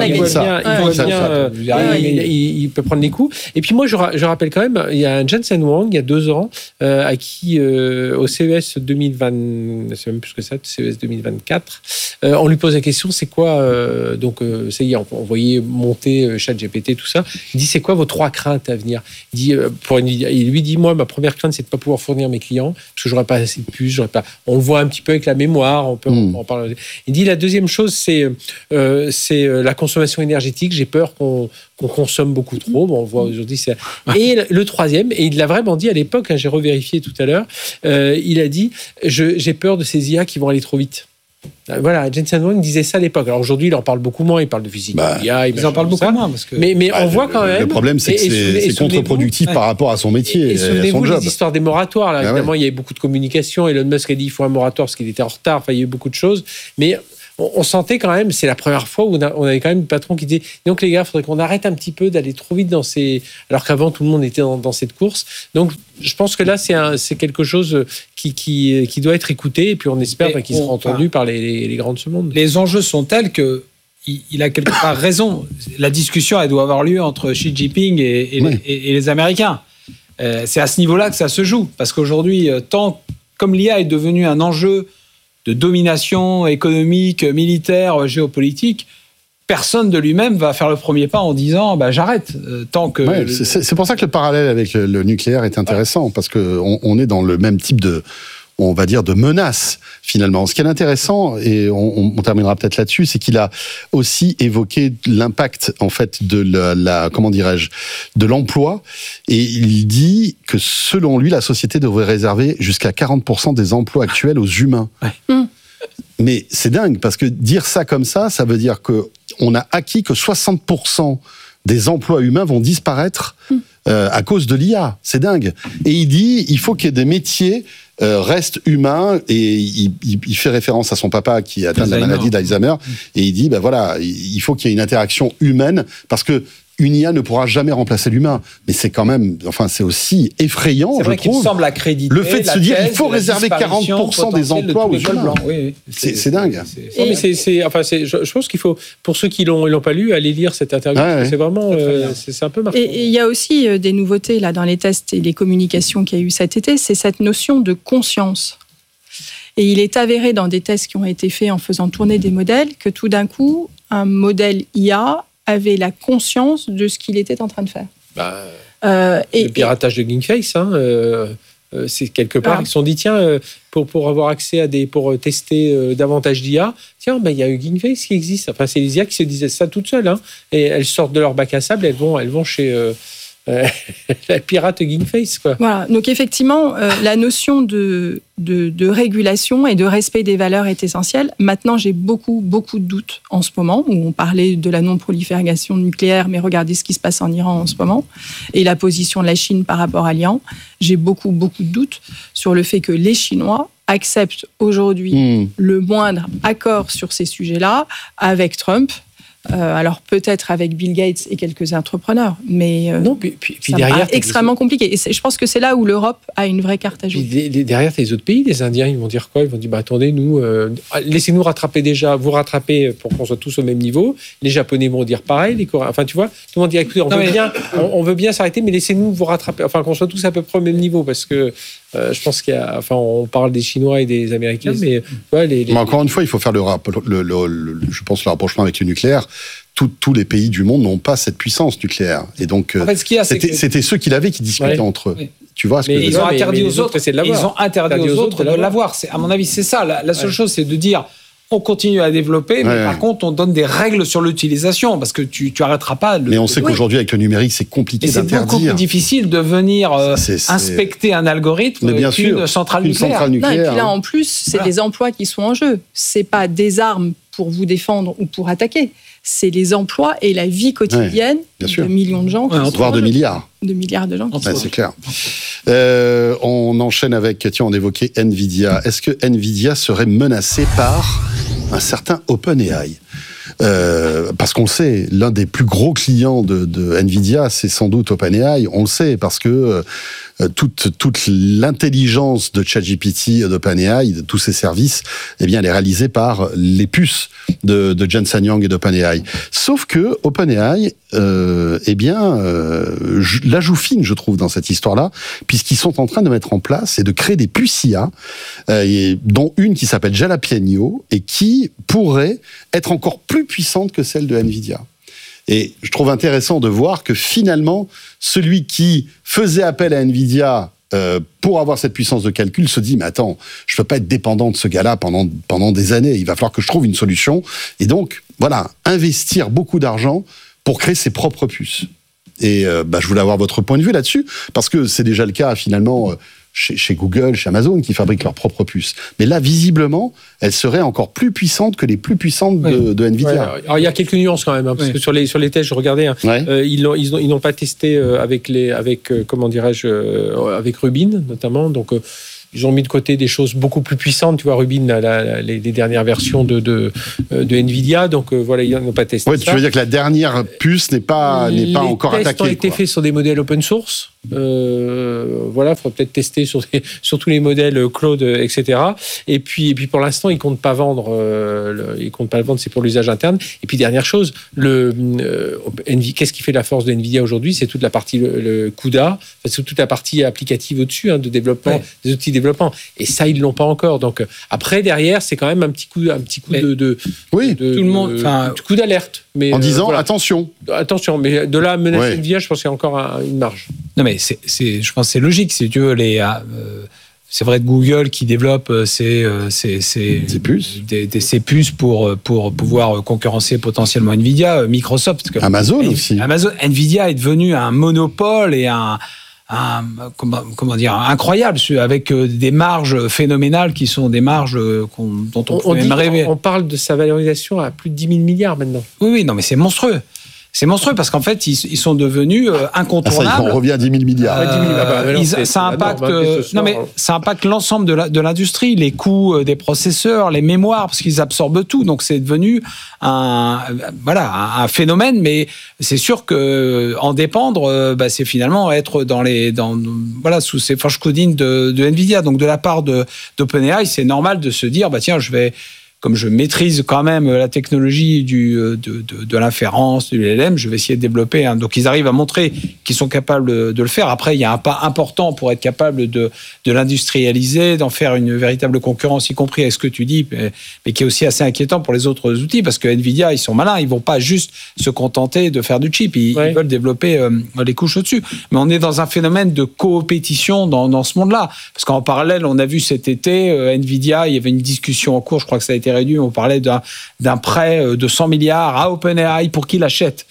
Il peut prendre les coups. Et puis moi, je rappelle quand même, il y a un Jensen Huang, il y a 2 ans, à qui, au CES 2020, c'est même plus que ça, CES 2024, on lui pose la question, c'est quoi, ça y est, on voyait monter ChatGPT, tout ça. Il dit, c'est quoi vos 3 craintes à venir? Il lui dit, moi, ma première crainte, c'est de ne pas pouvoir fournir mes clients, parce que j'aurais pas assez de puces, on le voit un petit peu avec la mémoire, on peut en parler. Il dit, la deuxième chose, c'est la consommation énergétique. J'ai peur qu'on consomme beaucoup trop. Bon, on voit aujourd'hui. Et le troisième, et il l'a vraiment dit à l'époque, j'ai revérifié tout à l'heure, il a dit, j'ai peur de ces IA qui vont aller trop vite. Voilà, Jensen Huang disait ça à l'époque. Alors aujourd'hui, il en parle beaucoup moins. Il parle de physique. Ils en parlent beaucoup moins. Parce que... Mais on voit quand même. Le problème, c'est que c'est contre-productif par rapport à son métier et à son job. Les histoires des moratoires. Là, évidemment, il y a eu beaucoup de communication. Elon Musk a dit il faut un moratoire parce qu'il était en retard. Enfin, il y a eu beaucoup de choses. Mais on sentait quand même, c'est la première fois où on avait quand même le patron qui disait donc les gars, il faudrait qu'on arrête un petit peu d'aller trop vite alors qu'avant tout le monde était dans cette course. Donc je pense que là c'est quelque chose qui doit être écouté, et puis on espère qu'il sera entendu par les grands de ce monde. Les enjeux sont tels que il a quelque part raison. La discussion, elle doit avoir lieu entre Xi Jinping et les Américains. C'est à ce niveau-là que ça se joue, parce qu'aujourd'hui, comme l'IA est devenu un enjeu de domination économique, militaire, géopolitique, personne de lui-même va faire le premier pas en disant j'arrête. Tant que c'est pour ça que le parallèle avec le nucléaire est intéressant, parce qu'on est dans le même type de menace, finalement. Ce qui est intéressant, et on terminera peut-être là-dessus, c'est qu'il a aussi évoqué l'impact, en fait, de de l'emploi. Et il dit que, selon lui, la société devrait réserver jusqu'à 40% des emplois actuels aux humains. Ouais. Mais c'est dingue, parce que dire ça comme ça veut dire qu'on a acquis que 60% des emplois humains vont disparaître à cause de l'IA. C'est dingue. Et il dit, il faut qu'il y ait des métiers reste humain, et il fait référence à son papa qui atteint de la maladie d'Alzheimer, et il dit il faut qu'il y ait une interaction humaine, parce que une IA ne pourra jamais remplacer l'humain. Mais c'est quand même, c'est aussi effrayant, je trouve. Semble accréditer le fait de se dire qu'il faut réserver 40% des emplois aux humains. Oui. C'est dingue. Je pense qu'il faut, pour ceux qui l'ont pas lu, aller lire cette interview. C'est vraiment, c'est un peu marquant. Et il y a aussi des nouveautés là dans les tests et les communications qu'il y a eu cet été. C'est cette notion de conscience. Et il est avéré dans des tests qui ont été faits en faisant tourner des modèles que tout d'un coup, un modèle IA avait la conscience de ce qu'il était en train de faire. Le piratage de GameFace, c'est quelque part, ils se sont dit, tiens, pour avoir accès pour tester davantage d'IA, tiens, il y a eu GameFace qui existe. Enfin, c'est les IA qui se disaient ça toutes seules, et elles sortent de leur bac à sable, elles vont chez la pirate GameFace, quoi. Voilà. Donc effectivement, la notion de régulation et de respect des valeurs est essentielle. Maintenant, j'ai beaucoup de doutes en ce moment, où on parlait de la non-prolifération nucléaire, mais regardez ce qui se passe en Iran en ce moment, et la position de la Chine par rapport à l'Iran. J'ai beaucoup de doutes sur le fait que les Chinois acceptent aujourd'hui le moindre accord sur ces sujets-là avec Trump. Alors peut-être avec Bill Gates et quelques entrepreneurs, mais puis ça derrière, extrêmement compliqué. Et je pense que c'est là où l'Europe a une vraie carte à jouer. Derrière, les autres pays, les Indiens, ils vont dire quoi? Ils vont dire attendez, nous, laissez-nous vous rattraper pour qu'on soit tous au même niveau. Les Japonais vont dire pareil, les Coréens. Enfin, tu vois, tout le monde dit écoutez, on veut bien s'arrêter, mais laissez-nous vous rattraper. Enfin, qu'on soit tous à peu près au même niveau, parce que je pense on parle des Chinois et des Américains, mais encore une fois, il faut faire je pense le rapprochement avec le nucléaire. Tous les pays du monde n'ont pas cette puissance nucléaire, et donc c'était ceux qui l'avaient qui discutaient entre eux. Tu vois, mais ils ont interdit aux autres de l'avoir. À mon avis, c'est ça. La seule chose, c'est de dire on continue à développer, mais par contre, on donne des règles sur l'utilisation, parce que tu n'arrêteras pas. Mais on sait qu'aujourd'hui, avec le numérique, c'est compliqué d'interdire. C'est beaucoup plus difficile de venir inspecter un algorithme qu'une centrale nucléaire. Non, et puis là, en plus, c'est des emplois qui sont en jeu. C'est pas des armes pour vous défendre ou pour attaquer. C'est les emplois et la vie quotidienne de millions de gens. Voire de milliards. De milliards de gens. C'est clair. On enchaîne avec, on évoquait Nvidia. Est-ce que Nvidia serait menacée par un certain OpenAI ? parce qu'on le sait, l'un des plus gros clients de Nvidia, c'est sans doute OpenAI. On le sait parce que toute l'intelligence de ChatGPT, d'OpenAI, de tous ces services, eh bien, elle est réalisée par les puces de Jensen Huang et d'OpenAI. Sauf que OpenAI, la joue fine, je trouve, dans cette histoire-là, puisqu'ils sont en train de mettre en place et de créer des puces IA, dont une qui s'appelle Jalapeno et qui pourrait être encore plus puissante que celle de Nvidia. Et je trouve intéressant de voir que finalement, celui qui faisait appel à Nvidia pour avoir cette puissance de calcul se dit « Mais attends, je ne peux pas être dépendant de ce gars-là pendant des années. Il va falloir que je trouve une solution. » Et donc, voilà, investir beaucoup d'argent pour créer ses propres puces. Et je voulais avoir votre point de vue là-dessus, parce que c'est déjà le cas finalement chez Google, chez Amazon, qui fabriquent leurs propres puces. Mais là, visiblement, elles seraient encore plus puissantes que les plus puissantes de Nvidia. Ouais. Alors, il y a quelques nuances quand même, parce que sur les tests, je regardais, ils n'ont pas testé avec Rubin, notamment. Donc, ils ont mis de côté des choses beaucoup plus puissantes. Tu vois, Rubin, les dernières versions de Nvidia. Donc, ils n'ont pas testé ça. Tu veux dire que la dernière puce n'est pas encore attaquée. Les tests ont été faits sur des modèles open source. Il faudrait peut-être tester sur tous les modèles cloud, etc. Et puis pour l'instant, ils comptent pas vendre. C'est pour l'usage interne. Et puis dernière chose, qu'est-ce qui fait la force de Nvidia aujourd'hui? C'est toute la partie le CUDA, c'est toute la partie applicative au-dessus, de développement, des outils de développement. Et ça, ils l'ont pas encore. Donc après, derrière, c'est quand même un petit coup de tout le monde, un coup d'alerte. Mais en disant attention, mais de là à menacer Nvidia, je pense qu'il y a encore une marge. Non, mais je pense que c'est logique. Si tu veux, c'est vrai de Google qui développe ces puces pour pouvoir concurrencer potentiellement Nvidia, Microsoft. Amazon aussi. Nvidia est devenu un monopole et incroyable, avec des marges phénoménales qui sont des marges dont on peut même rêver. On parle de sa valorisation à plus de 10 000 milliards maintenant. Oui, non, mais c'est monstrueux. C'est monstrueux parce qu'en fait, ils sont devenus incontournables. On revient à 10 000 milliards. Ça impacte l'ensemble de l'industrie, les coûts des processeurs, les mémoires, parce qu'ils absorbent tout. Donc, c'est devenu un phénomène. Mais c'est sûr que en dépendre, c'est finalement être sous ces fourches codines de Nvidia. Donc, de la part d'OpenAI, c'est normal de se dire, comme je maîtrise quand même la technologie de l'inférence, du LLM, je vais essayer de développer. Donc, ils arrivent à montrer qu'ils sont capables de le faire. Après, il y a un pas important pour être capable de l'industrialiser, d'en faire une véritable concurrence, y compris avec ce que tu dis, mais qui est aussi assez inquiétant pour les autres outils, parce que Nvidia, ils sont malins. Ils vont pas juste se contenter de faire du chip. Ils veulent développer les couches au-dessus. Mais on est dans un phénomène de coopétition dans ce monde-là. Parce qu'en parallèle, on a vu cet été, Nvidia, il y avait une discussion en cours, je crois que ça a été réduit, on parlait d'un prêt de 100 milliards à OpenAI pour qu'il achète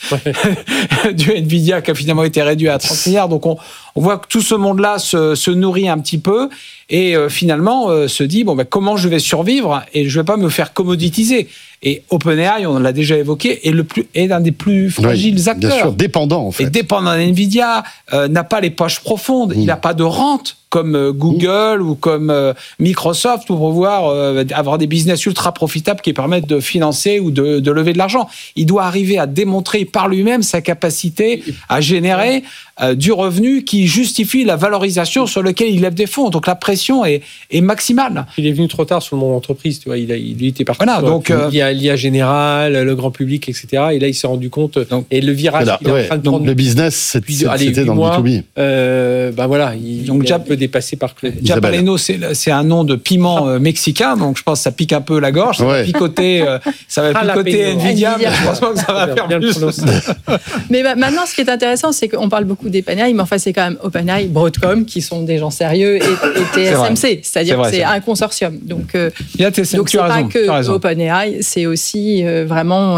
du Nvidia qui a finalement été réduit à 30 milliards. Donc on voit que tout ce monde-là se nourrit un petit peu et finalement se dit comment je vais survivre et je ne vais pas me faire commoditiser. Et OpenAI, on l'a déjà évoqué, est l'un des plus fragiles acteurs. Bien sûr, dépendant en fait. Et dépendant d'Nvidia, n'a pas les poches profondes, il n'a pas de rente comme Google ou comme Microsoft pour pouvoir avoir des business ultra profitables qui permettent de financer ou de lever de l'argent. Il doit arriver à démontrer par lui-même sa capacité à générer du revenu qui justifie la valorisation sur laquelle il lève des fonds. Donc la pression est maximale. Il est venu trop tard sur le monde entreprise, tu vois. Il était parti sur l'IA générale, le grand public, etc. Et là, il s'est rendu compte. Et le virage qu'il est en train de prendre. Le business, c'était dans le B2B. Il a un peu dépassé par Claude. Jalapeno, c'est un nom de piment mexicain, donc je pense que ça pique un peu la gorge. Ça va picoter Nvidia, mais je pense pas que ça va faire plus. Mais maintenant, ce qui est intéressant, c'est qu'on parle beaucoup d'OpenAI, mais enfin, c'est quand même OpenAI, Broadcom, qui sont des gens sérieux, et TSMC, c'est-à-dire que c'est un consortium. Donc, c'est pas que OpenAI, c'est aussi vraiment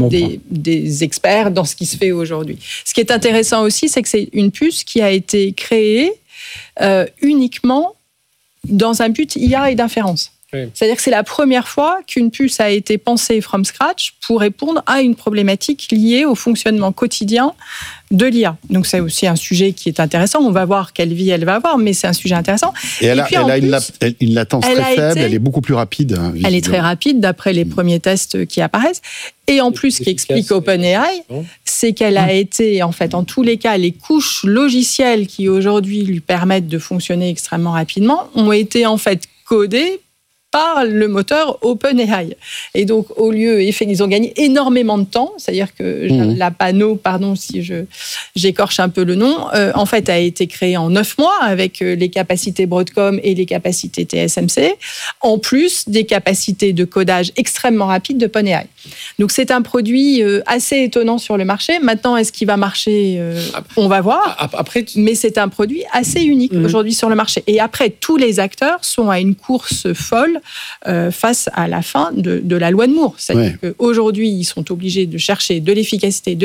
des experts dans ce qui se fait aujourd'hui. Ce qui est intéressant aussi, c'est que c'est une puce qui a été créée uniquement dans un but IA et d'inférence. Oui. C'est-à-dire que c'est la première fois qu'une puce a été pensée from scratch pour répondre à une problématique liée au fonctionnement quotidien de l'IA. Donc c'est aussi un sujet qui est intéressant. On va voir quelle vie elle va avoir, mais c'est un sujet intéressant. Et elle a une latence très faible, elle est beaucoup plus rapide. Elle est très rapide d'après les premiers tests qui apparaissent. Et en plus, ce qui explique OpenAI, c'est qu'elle a été, en fait, en tous les cas, les couches logicielles qui aujourd'hui lui permettent de fonctionner extrêmement rapidement ont été en fait codées par le moteur OpenAI. Et donc, au lieu, ils ont gagné énormément de temps, c'est-à-dire que la Pano, pardon si j'écorche un peu le nom, en fait, a été créée en 9 mois avec les capacités Broadcom et les capacités TSMC, en plus des capacités de codage extrêmement rapides d'OpenAI. Donc, c'est un produit assez étonnant sur le marché. Maintenant, est-ce qu'il va marcher ? On va voir. Mais c'est un produit assez unique aujourd'hui sur le marché. Et après, tous les acteurs sont à une course folle face à la fin de la loi de Moore. C'est-à-dire qu'aujourd'hui, ils sont obligés de chercher de l'efficacité,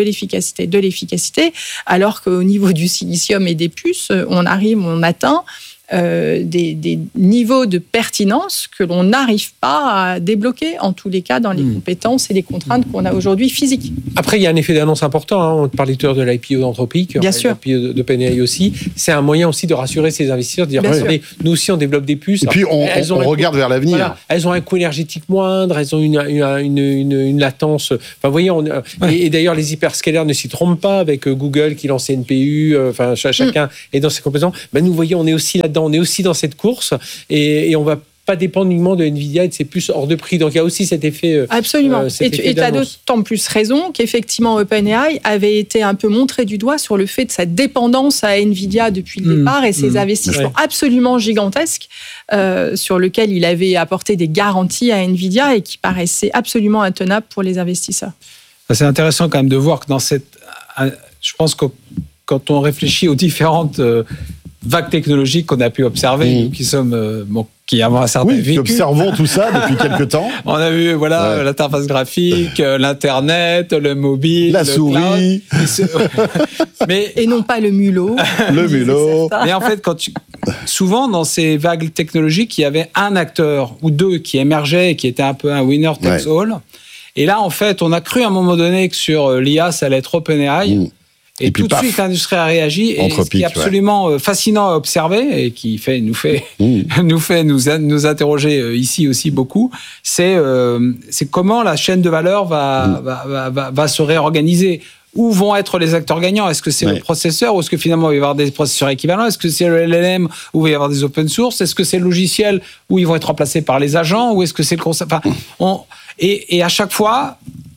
alors qu'au niveau du silicium et des puces, on atteint des niveaux de pertinence que l'on n'arrive pas à débloquer, en tous les cas, dans les compétences et les contraintes qu'on a aujourd'hui physiques. Après, il y a un effet d'annonce important. On parlait tout à l'heure de l'IPO d'Anthropic, l'IPO d'OpenAI aussi. C'est un moyen aussi de rassurer ses investisseurs, de dire regardez, nous aussi, on développe des puces. Et puis, on regarde vers l'avenir. Voilà, elles ont un coût énergétique moindre, elles ont une latence. Enfin, vous voyez, et d'ailleurs, les hyperscalers ne s'y trompent pas avec Google qui lance NPU. Enfin, chacun est dans ses compétences. Ben, nous, voyez, on est aussi là-dedans. On est aussi dans cette course et on va pas dépendre uniquement de Nvidia et de ses puces hors de prix. Donc il y a aussi cet effet. Absolument. Et tu as d'autant plus raison qu'effectivement OpenAI avait été un peu montré du doigt sur le fait de sa dépendance à Nvidia depuis le départ et ses investissements absolument gigantesques sur lesquels il avait apporté des garanties à Nvidia et qui paraissaient absolument intenables pour les investisseurs. C'est intéressant quand même de voir que dans cette. Je pense que quand on réfléchit aux différentes vagues technologiques qu'on a pu observer, nous qui sommes qui avons un certain vécu. Qui observons tout ça depuis quelques temps. On a vu l'interface graphique, l'internet, le mobile, la souris, et non pas le mulot. Le mulot. Mais en fait, souvent dans ces vagues technologiques, il y avait un acteur ou deux qui émergeaient et qui était un peu un winner takes all. Et là, en fait, on a cru à un moment donné que sur l'IA, ça allait être OpenAI. Et tout de suite, l'industrie a réagi. Et ce qui est absolument fascinant à observer et qui nous interroger ici aussi beaucoup, c'est comment la chaîne de valeur va se réorganiser. Où vont être les acteurs gagnants ? Est-ce que c'est le processeur ou est-ce que finalement il va y avoir des processeurs équivalents ? Est-ce que c'est le LLM où il va y avoir des open source ? Est-ce que c'est le logiciel où ils vont être remplacés par les agents ? Ou est-ce que c'est le concept ? Et à chaque fois,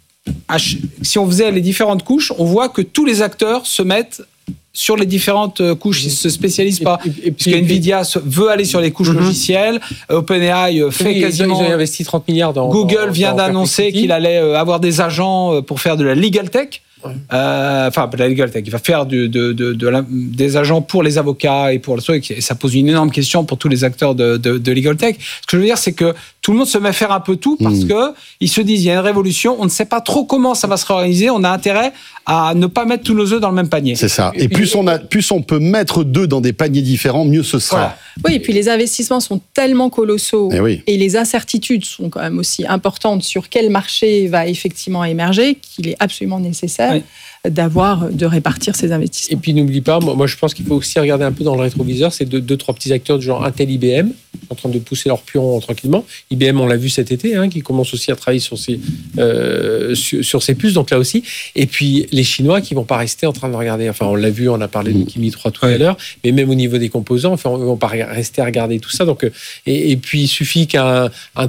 si on faisait les différentes couches, on voit que tous les acteurs se mettent sur les différentes couches, ils ne se spécialisent pas. Puisque Nvidia veut aller sur les couches logicielles, OpenAI fait quasiment... Ils ont investi 30 milliards dans... Google vient d'annoncer qu'il allait avoir des agents pour faire de la legal tech. Enfin, la legal tech, il va faire des agents pour les avocats et pour le truc. Et ça pose une énorme question pour tous les acteurs de legal tech. Ce que je veux dire, c'est que tout le monde se met à faire un peu tout parce que ils se disent il y a une révolution, on ne sait pas trop comment ça va se réorganiser, on a intérêt à ne pas mettre tous nos œufs dans le même panier. C'est ça. Et plus on peut mettre d'œufs dans des paniers différents, mieux ce sera. Voilà. Oui, et puis les investissements sont tellement colossaux et les incertitudes sont quand même aussi importantes sur quel marché va effectivement émerger qu'il est absolument nécessaire de répartir ces investissements. Et puis n'oublie pas, moi je pense qu'il faut aussi regarder un peu dans le rétroviseur, c'est deux, trois petits acteurs du genre Intel, IBM, en train de pousser leur pion tranquillement. IBM, on l'a vu cet été, qui commence aussi à travailler sur ses puces, donc là aussi. Et puis les Chinois qui vont pas rester en train de regarder, enfin on l'a vu, on a parlé de Kimi 3 tout à l'heure, mais même au niveau des composants, enfin, on ne va pas rester à regarder tout ça. Donc, et puis il suffit qu'un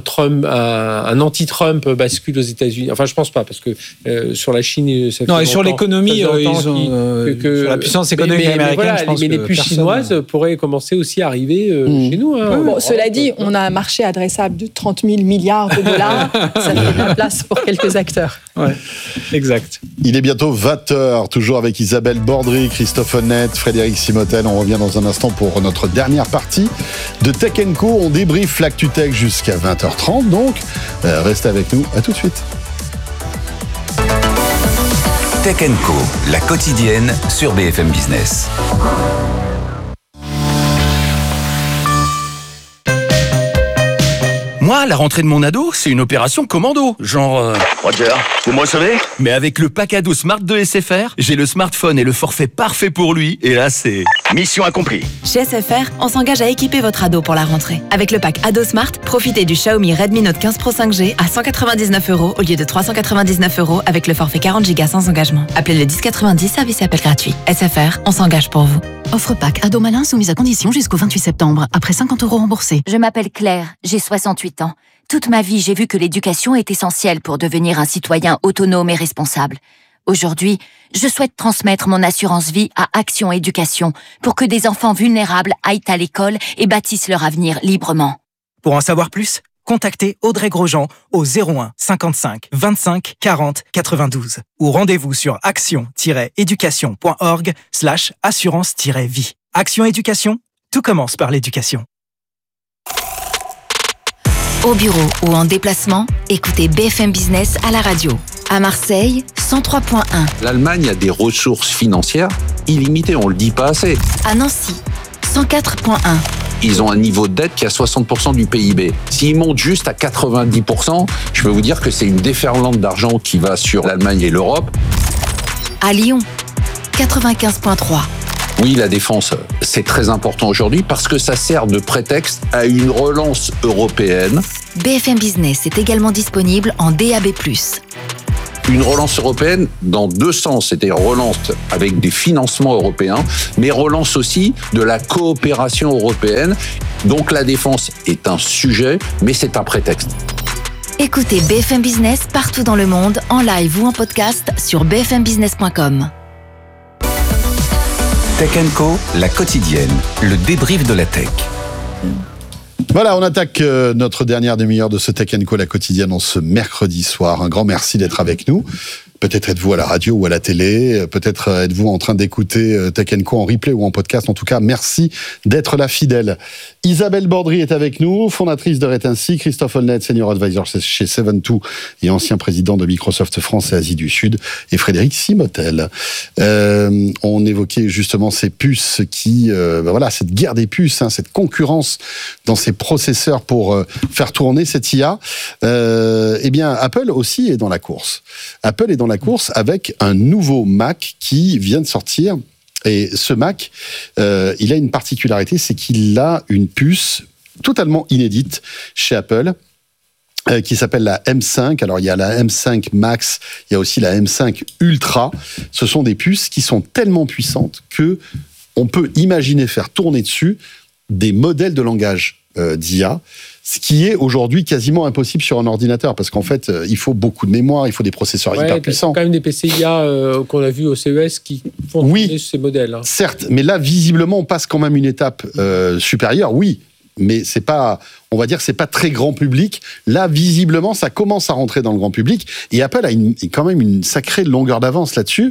anti-Trump bascule aux États-Unis. Enfin, je pense pas, parce que sur la Chine, ça fait non, et sur l'économie, ils ont sur la puissance économique américaine, je pense mais les puces chinoises pourraient commencer aussi à arriver chez nous. Cela dit, on a un marché adressable de 30 000 milliards de dollars. Ça fait de la place pour quelques acteurs. Ouais, exact. Il est bientôt 20h, toujours avec Isabelle Bordry, Christophe Honnête, Frédéric Simotel. On revient dans un instant pour notre dernière partie de Tech & Co. On débriefe l'ActuTech jusqu'à 20h30. Donc, restez avec nous. À tout de suite. Tech & Co, la quotidienne sur BFM Business. Moi, la rentrée de mon ado, c'est une opération commando. Genre... Roger, vous me recevez? Mais avec le pack ado Smart de SFR, j'ai le smartphone et le forfait parfait pour lui. Et là, c'est... Mission accomplie. Chez SFR, on s'engage à équiper votre ado pour la rentrée. Avec le pack ado Smart, profitez du Xiaomi Redmi Note 15 Pro 5G à 199 € au lieu de 399 € avec le forfait 40 Go sans engagement. Appelez le 1090, service et appel gratuit. SFR, on s'engage pour vous. Offre pack ado malin soumise à condition jusqu'au 28 septembre, après 50 € remboursés. Je m'appelle Claire, j'ai 68 ans. Toute ma vie, j'ai vu que l'éducation est essentielle pour devenir un citoyen autonome et responsable. Aujourd'hui, je souhaite transmettre mon assurance vie à Action Éducation pour que des enfants vulnérables aillent à l'école et bâtissent leur avenir librement. Pour en savoir plus, contactez Audrey Grosjean au 01 55 25 40 92 ou rendez-vous sur action-éducation.org/assurance-vie. Action Éducation, tout commence par l'éducation. Au bureau ou en déplacement, écoutez BFM Business à la radio. À Marseille, 103.1. L'Allemagne a des ressources financières illimitées, on le dit pas assez. À Nancy, 104.1. Ils ont un niveau de dette qui est à 60% du PIB. S'ils montent juste à 90%, je peux vous dire que c'est une déferlante d'argent qui va sur l'Allemagne et l'Europe. À Lyon, 95.3. Oui, la défense, c'est très important aujourd'hui parce que ça sert de prétexte à une relance européenne. BFM Business est également disponible en DAB+. Une relance européenne dans deux sens, c'est-à-dire relance avec des financements européens, mais relance aussi de la coopération européenne. Donc la défense est un sujet, mais c'est un prétexte. Écoutez BFM Business partout dans le monde, en live ou en podcast sur bfmbusiness.com. Tech & Co, la quotidienne, le débrief de la tech. Voilà, on attaque notre dernière demi-heure de ce Tech & Co, la quotidienne, en ce mercredi soir. Un grand merci d'être avec nous. Peut-être êtes-vous à la radio ou à la télé, peut-être êtes-vous en train d'écouter Tech & Co en replay ou en podcast. En tout cas, merci d'être là fidèle. Isabelle Bordry est avec nous, fondatrice de Retency, Christophe Holnet, senior advisor chez 72 et ancien président de Microsoft France et Asie du Sud, et Frédéric Simotel. On évoquait justement ces puces qui, voilà, cette guerre des puces, cette concurrence dans ces processeurs pour faire tourner cette IA. Eh bien, Apple aussi est dans la course. Apple est dans la course avec un nouveau Mac qui vient de sortir. Et ce Mac, il a une particularité, c'est qu'il a une puce totalement inédite chez Apple, qui s'appelle la M5. Alors, il y a la M5 Max, il y a aussi la M5 Ultra. Ce sont des puces qui sont tellement puissantes que on peut imaginer faire tourner dessus des modèles de langage d'IA, ce qui est aujourd'hui quasiment impossible sur un ordinateur, parce qu'en fait, il faut beaucoup de mémoire, il faut des processeurs hyper puissants. Il y a quand même des PC IA qu'on a vu au CES qui font tourner ces modèles. Certes, mais là, visiblement, on passe quand même une étape supérieure, oui, mais c'est pas, on va dire, c'est pas très grand public. Là, visiblement, ça commence à rentrer dans le grand public, et Apple a quand même une sacrée longueur d'avance là-dessus.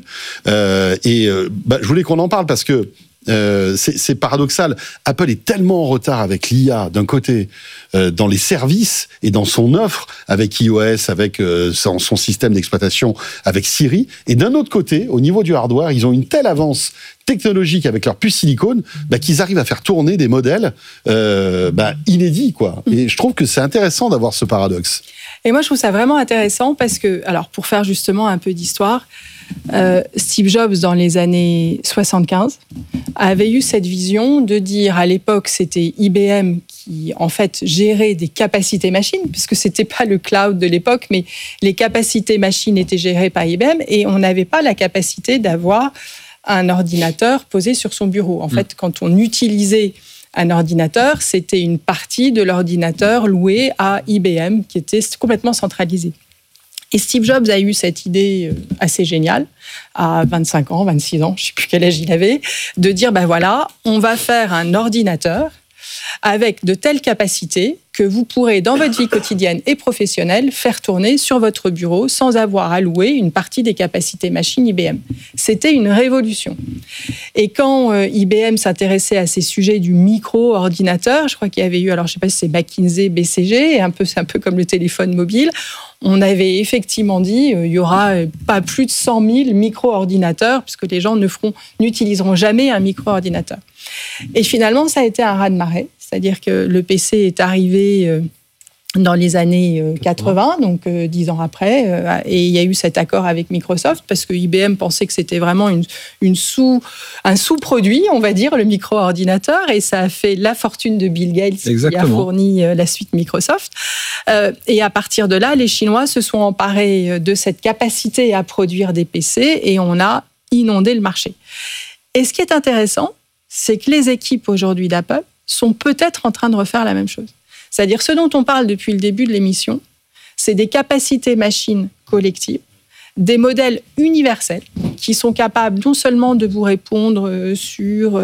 Je voulais qu'on en parle parce que c'est paradoxal. Apple est tellement en retard avec l'IA d'un côté, dans les services et dans son offre avec iOS, avec son système d'exploitation, avec Siri, et d'un autre côté, au niveau du hardware, ils ont une telle avance technologique avec leur puce silicone qu'ils arrivent à faire tourner des modèles inédits, quoi. Et je trouve que c'est intéressant d'avoir ce paradoxe. Et moi, je trouve ça vraiment intéressant parce que, alors, pour faire justement un peu d'histoire, Steve Jobs, dans les années 75, avait eu cette vision de dire, à l'époque, c'était IBM qui, en fait, gérait des capacités machines, puisque c'était pas le cloud de l'époque, mais les capacités machines étaient gérées par IBM, et on n'avait pas la capacité d'avoir un ordinateur posé sur son bureau. En fait, quand on utilisait un ordinateur, c'était une partie de l'ordinateur loué à IBM qui était complètement centralisée. Et Steve Jobs a eu cette idée assez géniale, à 25 ans, 26 ans, je ne sais plus quel âge il avait, de dire, voilà, on va faire un ordinateur avec de telles capacités que vous pourrez, dans votre vie quotidienne et professionnelle, faire tourner sur votre bureau sans avoir à louer une partie des capacités machines IBM. C'était une révolution. Et quand IBM s'intéressait à ces sujets du micro-ordinateur, je crois qu'il y avait eu, alors je ne sais pas si c'est McKinsey, BCG, c'est un peu comme le téléphone mobile, on avait effectivement dit il y aura pas plus de 100 000 micro-ordinateurs, puisque les gens n'utiliseront jamais un micro-ordinateur. Et finalement, ça a été un raz-de-marée. C'est-à-dire que le PC est arrivé dans les années 80, donc 10 ans après, et il y a eu cet accord avec Microsoft parce que IBM pensait que c'était vraiment un sous-produit, on va dire, le micro-ordinateur, et ça a fait la fortune de Bill Gates. Exactement. Qui a fourni la suite Microsoft. Et à partir de là, les Chinois se sont emparés de cette capacité à produire des PC et on a inondé le marché. Et ce qui est intéressant, c'est que les équipes aujourd'hui d'Apple sont peut-être en train de refaire la même chose. C'est-à-dire, ce dont on parle depuis le début de l'émission, c'est des capacités machines collectives, des modèles universels qui sont capables non seulement de vous répondre sur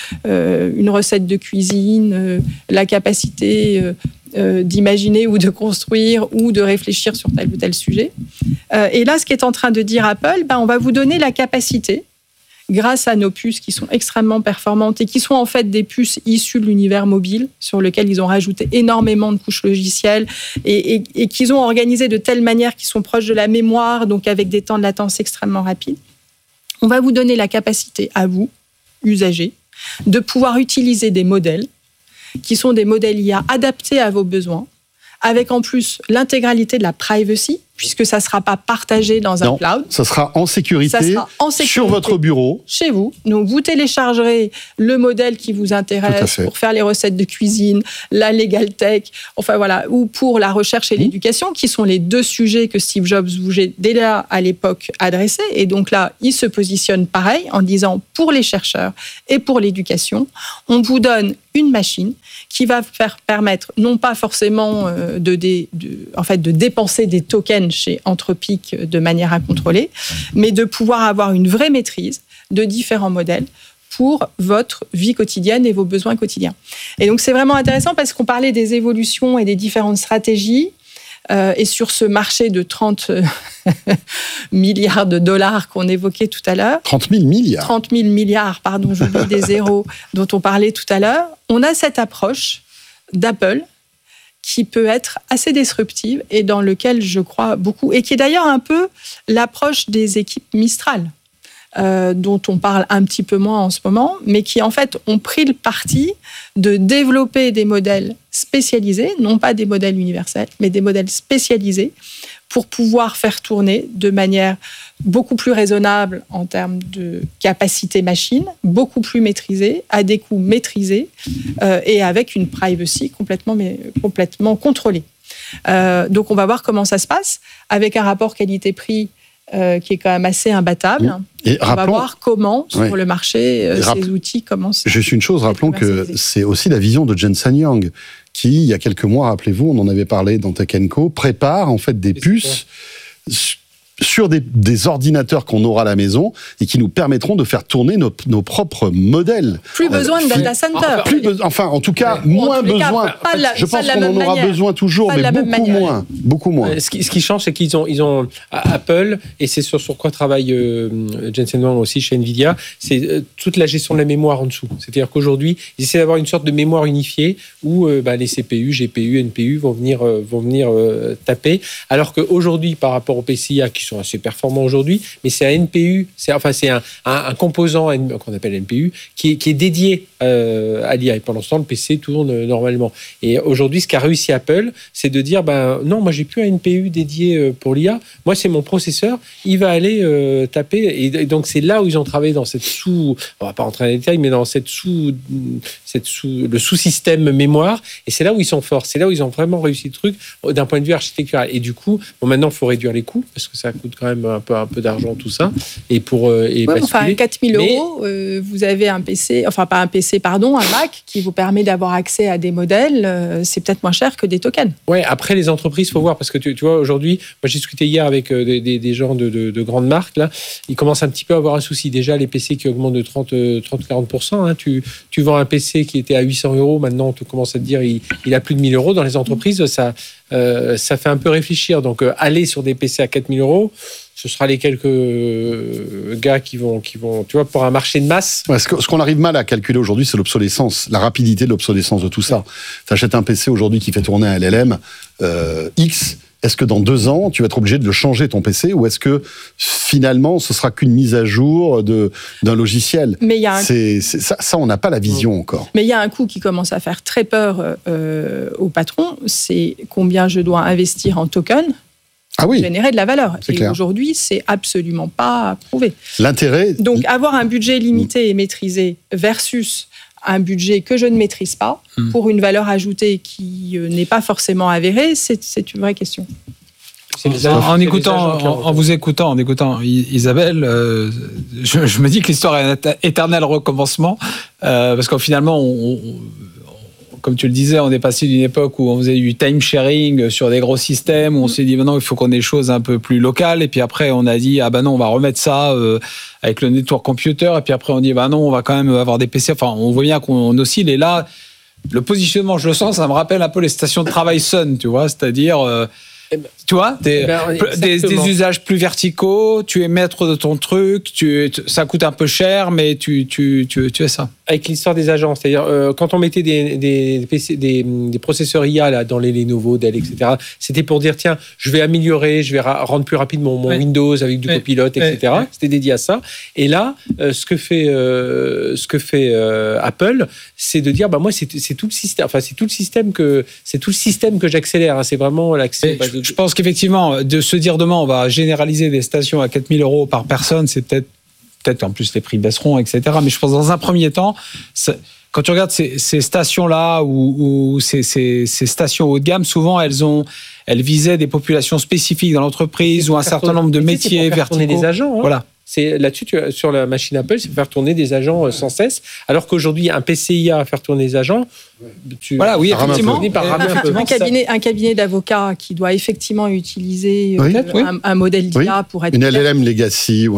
une recette de cuisine, la capacité d'imaginer ou de construire ou de réfléchir sur tel ou tel sujet. Et là, ce qu'est en train de dire Apple, on va vous donner la capacité, grâce à nos puces qui sont extrêmement performantes et qui sont en fait des puces issues de l'univers mobile, sur lequel ils ont rajouté énormément de couches logicielles et qu'ils ont organisé de telle manière qu'ils sont proches de la mémoire, donc avec des temps de latence extrêmement rapides. On va vous donner la capacité à vous, usagers, de pouvoir utiliser des modèles qui sont des modèles IA adaptés à vos besoins, avec en plus l'intégralité de la privacy, puisque ça ne sera pas partagé dans un cloud. Ça sera en sécurité, sur votre bureau. Chez vous. Donc, vous téléchargerez le modèle qui vous intéresse pour faire les recettes de cuisine, la legal tech, enfin voilà, ou pour la recherche et l'éducation, qui sont les deux sujets que Steve Jobs voulait déjà à l'époque adresser. Et donc là, il se positionne pareil en disant, pour les chercheurs et pour l'éducation, on vous donne une machine qui va faire permettre, non pas forcément de dépenser des tokens chez Anthropic de manière incontrôlée, mais de pouvoir avoir une vraie maîtrise de différents modèles pour votre vie quotidienne et vos besoins quotidiens. Et donc, c'est vraiment intéressant parce qu'on parlait des évolutions et des différentes stratégies. Et sur ce marché de 30 milliards de dollars qu'on évoquait tout à l'heure. 30 000 milliards. 30 000 milliards, pardon, j'oublie des zéros dont on parlait tout à l'heure. On a cette approche d'Apple qui peut être assez disruptive et dans lequel je crois beaucoup, et qui est d'ailleurs un peu l'approche des équipes Mistral, dont on parle un petit peu moins en ce moment, mais qui en fait ont pris le parti de développer des modèles spécialisés, non pas des modèles universels, mais des modèles spécialisés pour pouvoir faire tourner de manière beaucoup plus raisonnable en termes de capacité machine, beaucoup plus maîtrisée, à des coûts maîtrisés et avec une privacy complètement contrôlée. Donc on va voir comment ça se passe avec un rapport qualité-prix qui est quand même assez imbattable. Et on va voir comment, sur le marché, ces outils commencent. Juste une chose, rappelons que c'est aussi la vision de Jensen Huang, qui, il y a quelques mois, rappelez-vous, on en avait parlé dans Tech & Co, prépare en fait des puces sur des ordinateurs qu'on aura à la maison et qui nous permettront de faire tourner nos propres modèles. Plus besoin de data center. En tout cas, moins besoin. Je pense qu'on en aura besoin toujours, mais beaucoup moins. Ce qui change, c'est qu'ils ont Apple, et c'est sur quoi travaille Jensen Huang aussi chez Nvidia, c'est toute la gestion de la mémoire en dessous. C'est-à-dire qu'aujourd'hui, ils essaient d'avoir une sorte de mémoire unifiée où les CPU, GPU, NPU vont venir taper, alors qu'aujourd'hui, par rapport aux PCIA qui sont assez performants aujourd'hui, mais c'est un NPU, c'est un composant qu'on appelle NPU qui est dédié à l'IA. Et pendant ce temps, le PC tourne normalement. Et aujourd'hui, ce qu'a réussi Apple, c'est de dire non, moi j'ai plus un NPU dédié pour l'IA. Moi, c'est mon processeur, il va aller taper. Et donc c'est là où ils ont travaillé dans cette on va pas rentrer dans les détails, mais dans le sous-système mémoire. Et c'est là où ils sont forts. C'est là où ils ont vraiment réussi le truc d'un point de vue architectural. Et du coup, maintenant, il faut réduire les coûts parce que ça coûte quand même un peu d'argent tout ça. Et pour 4 000 euros, vous avez un PC, un Mac qui vous permet d'avoir accès à des modèles. C'est peut-être moins cher que des tokens. Ouais. Après les entreprises, faut voir parce que tu vois aujourd'hui, moi j'ai discuté hier avec des gens de grandes marques là. Ils commencent un petit peu à avoir un souci. Déjà les PC qui augmentent de 30-40%. Hein, tu vends un PC qui était à 800 euros, maintenant on te commence à te dire il a plus de 1 000 euros. Dans les entreprises, ça fait un peu réfléchir. Donc aller sur des PC à 4 000 euros, ce sera les quelques gars qui vont, tu vois, pour un marché de masse. Ouais, ce qu'on arrive mal à calculer aujourd'hui, c'est l'obsolescence, la rapidité de l'obsolescence de tout ça. Tu achètes un PC aujourd'hui qui fait tourner un LLM X, est-ce que dans 2 ans, tu vas être obligé de changer ton PC ou est-ce que finalement, ce sera qu'une mise à jour d'un logiciel? Mais il y a ça, on n'a pas la vision encore. Mais il y a un coût qui commence à faire très peur aux patrons, c'est combien je dois investir en tokens pour générer de la valeur. Et clair. Aujourd'hui, c'est absolument pas prouvé. L'intérêt... Donc, avoir un budget limité et maîtrisé versus un budget que je ne maîtrise pas, pour une valeur ajoutée qui n'est pas forcément avérée, c'est une vraie question. En vous écoutant, Isabelle, je me dis que l'histoire est un éternel recommencement, parce qu'en finalement, comme tu le disais, on est passé d'une époque où on faisait du time sharing sur des gros systèmes, où on s'est dit maintenant il faut qu'on ait des choses un peu plus locales, et puis après on a dit non, on va remettre ça avec le network computer, et puis après on dit non, on va quand même avoir des PC. Enfin, on voit bien qu'on oscille, et là, le positionnement, je le sens, ça me rappelle un peu les stations de travail Sun, tu vois, c'est-à-dire... Tu vois, des usages plus verticaux, tu es maître de ton truc, ça coûte un peu cher, mais tu as ça. Avec l'histoire des agences, c'est-à-dire quand on mettait des processeurs IA là, dans les Lenovo, Dell, etc., c'était pour dire tiens, je vais améliorer, je vais rendre plus rapide mon Windows avec du copilote, etc. C'était dédié à ça. Et là, ce que fait Apple, c'est de dire moi c'est tout le système, enfin c'est tout le système que j'accélère. Hein, c'est vraiment l'accès. Je pense qu'effectivement, de se dire demain, on va généraliser des stations à 4 000 € par personne, c'est peut-être en plus les prix baisseront, etc. Mais je pense dans un premier temps, quand tu regardes ces stations-là ou ces stations haut de gamme, souvent elles visaient des populations spécifiques dans l'entreprise ou un certain nombre de métiers verticaux. Tourner des agents. Hein. Voilà. C'est là-dessus, sur la machine Apple, c'est faire tourner des agents sans cesse. Alors qu'aujourd'hui, un PCIA à faire tourner des agents, effectivement. Un cabinet d'avocats qui doit effectivement utiliser un modèle d'IA pour être... Une LLM Legacy.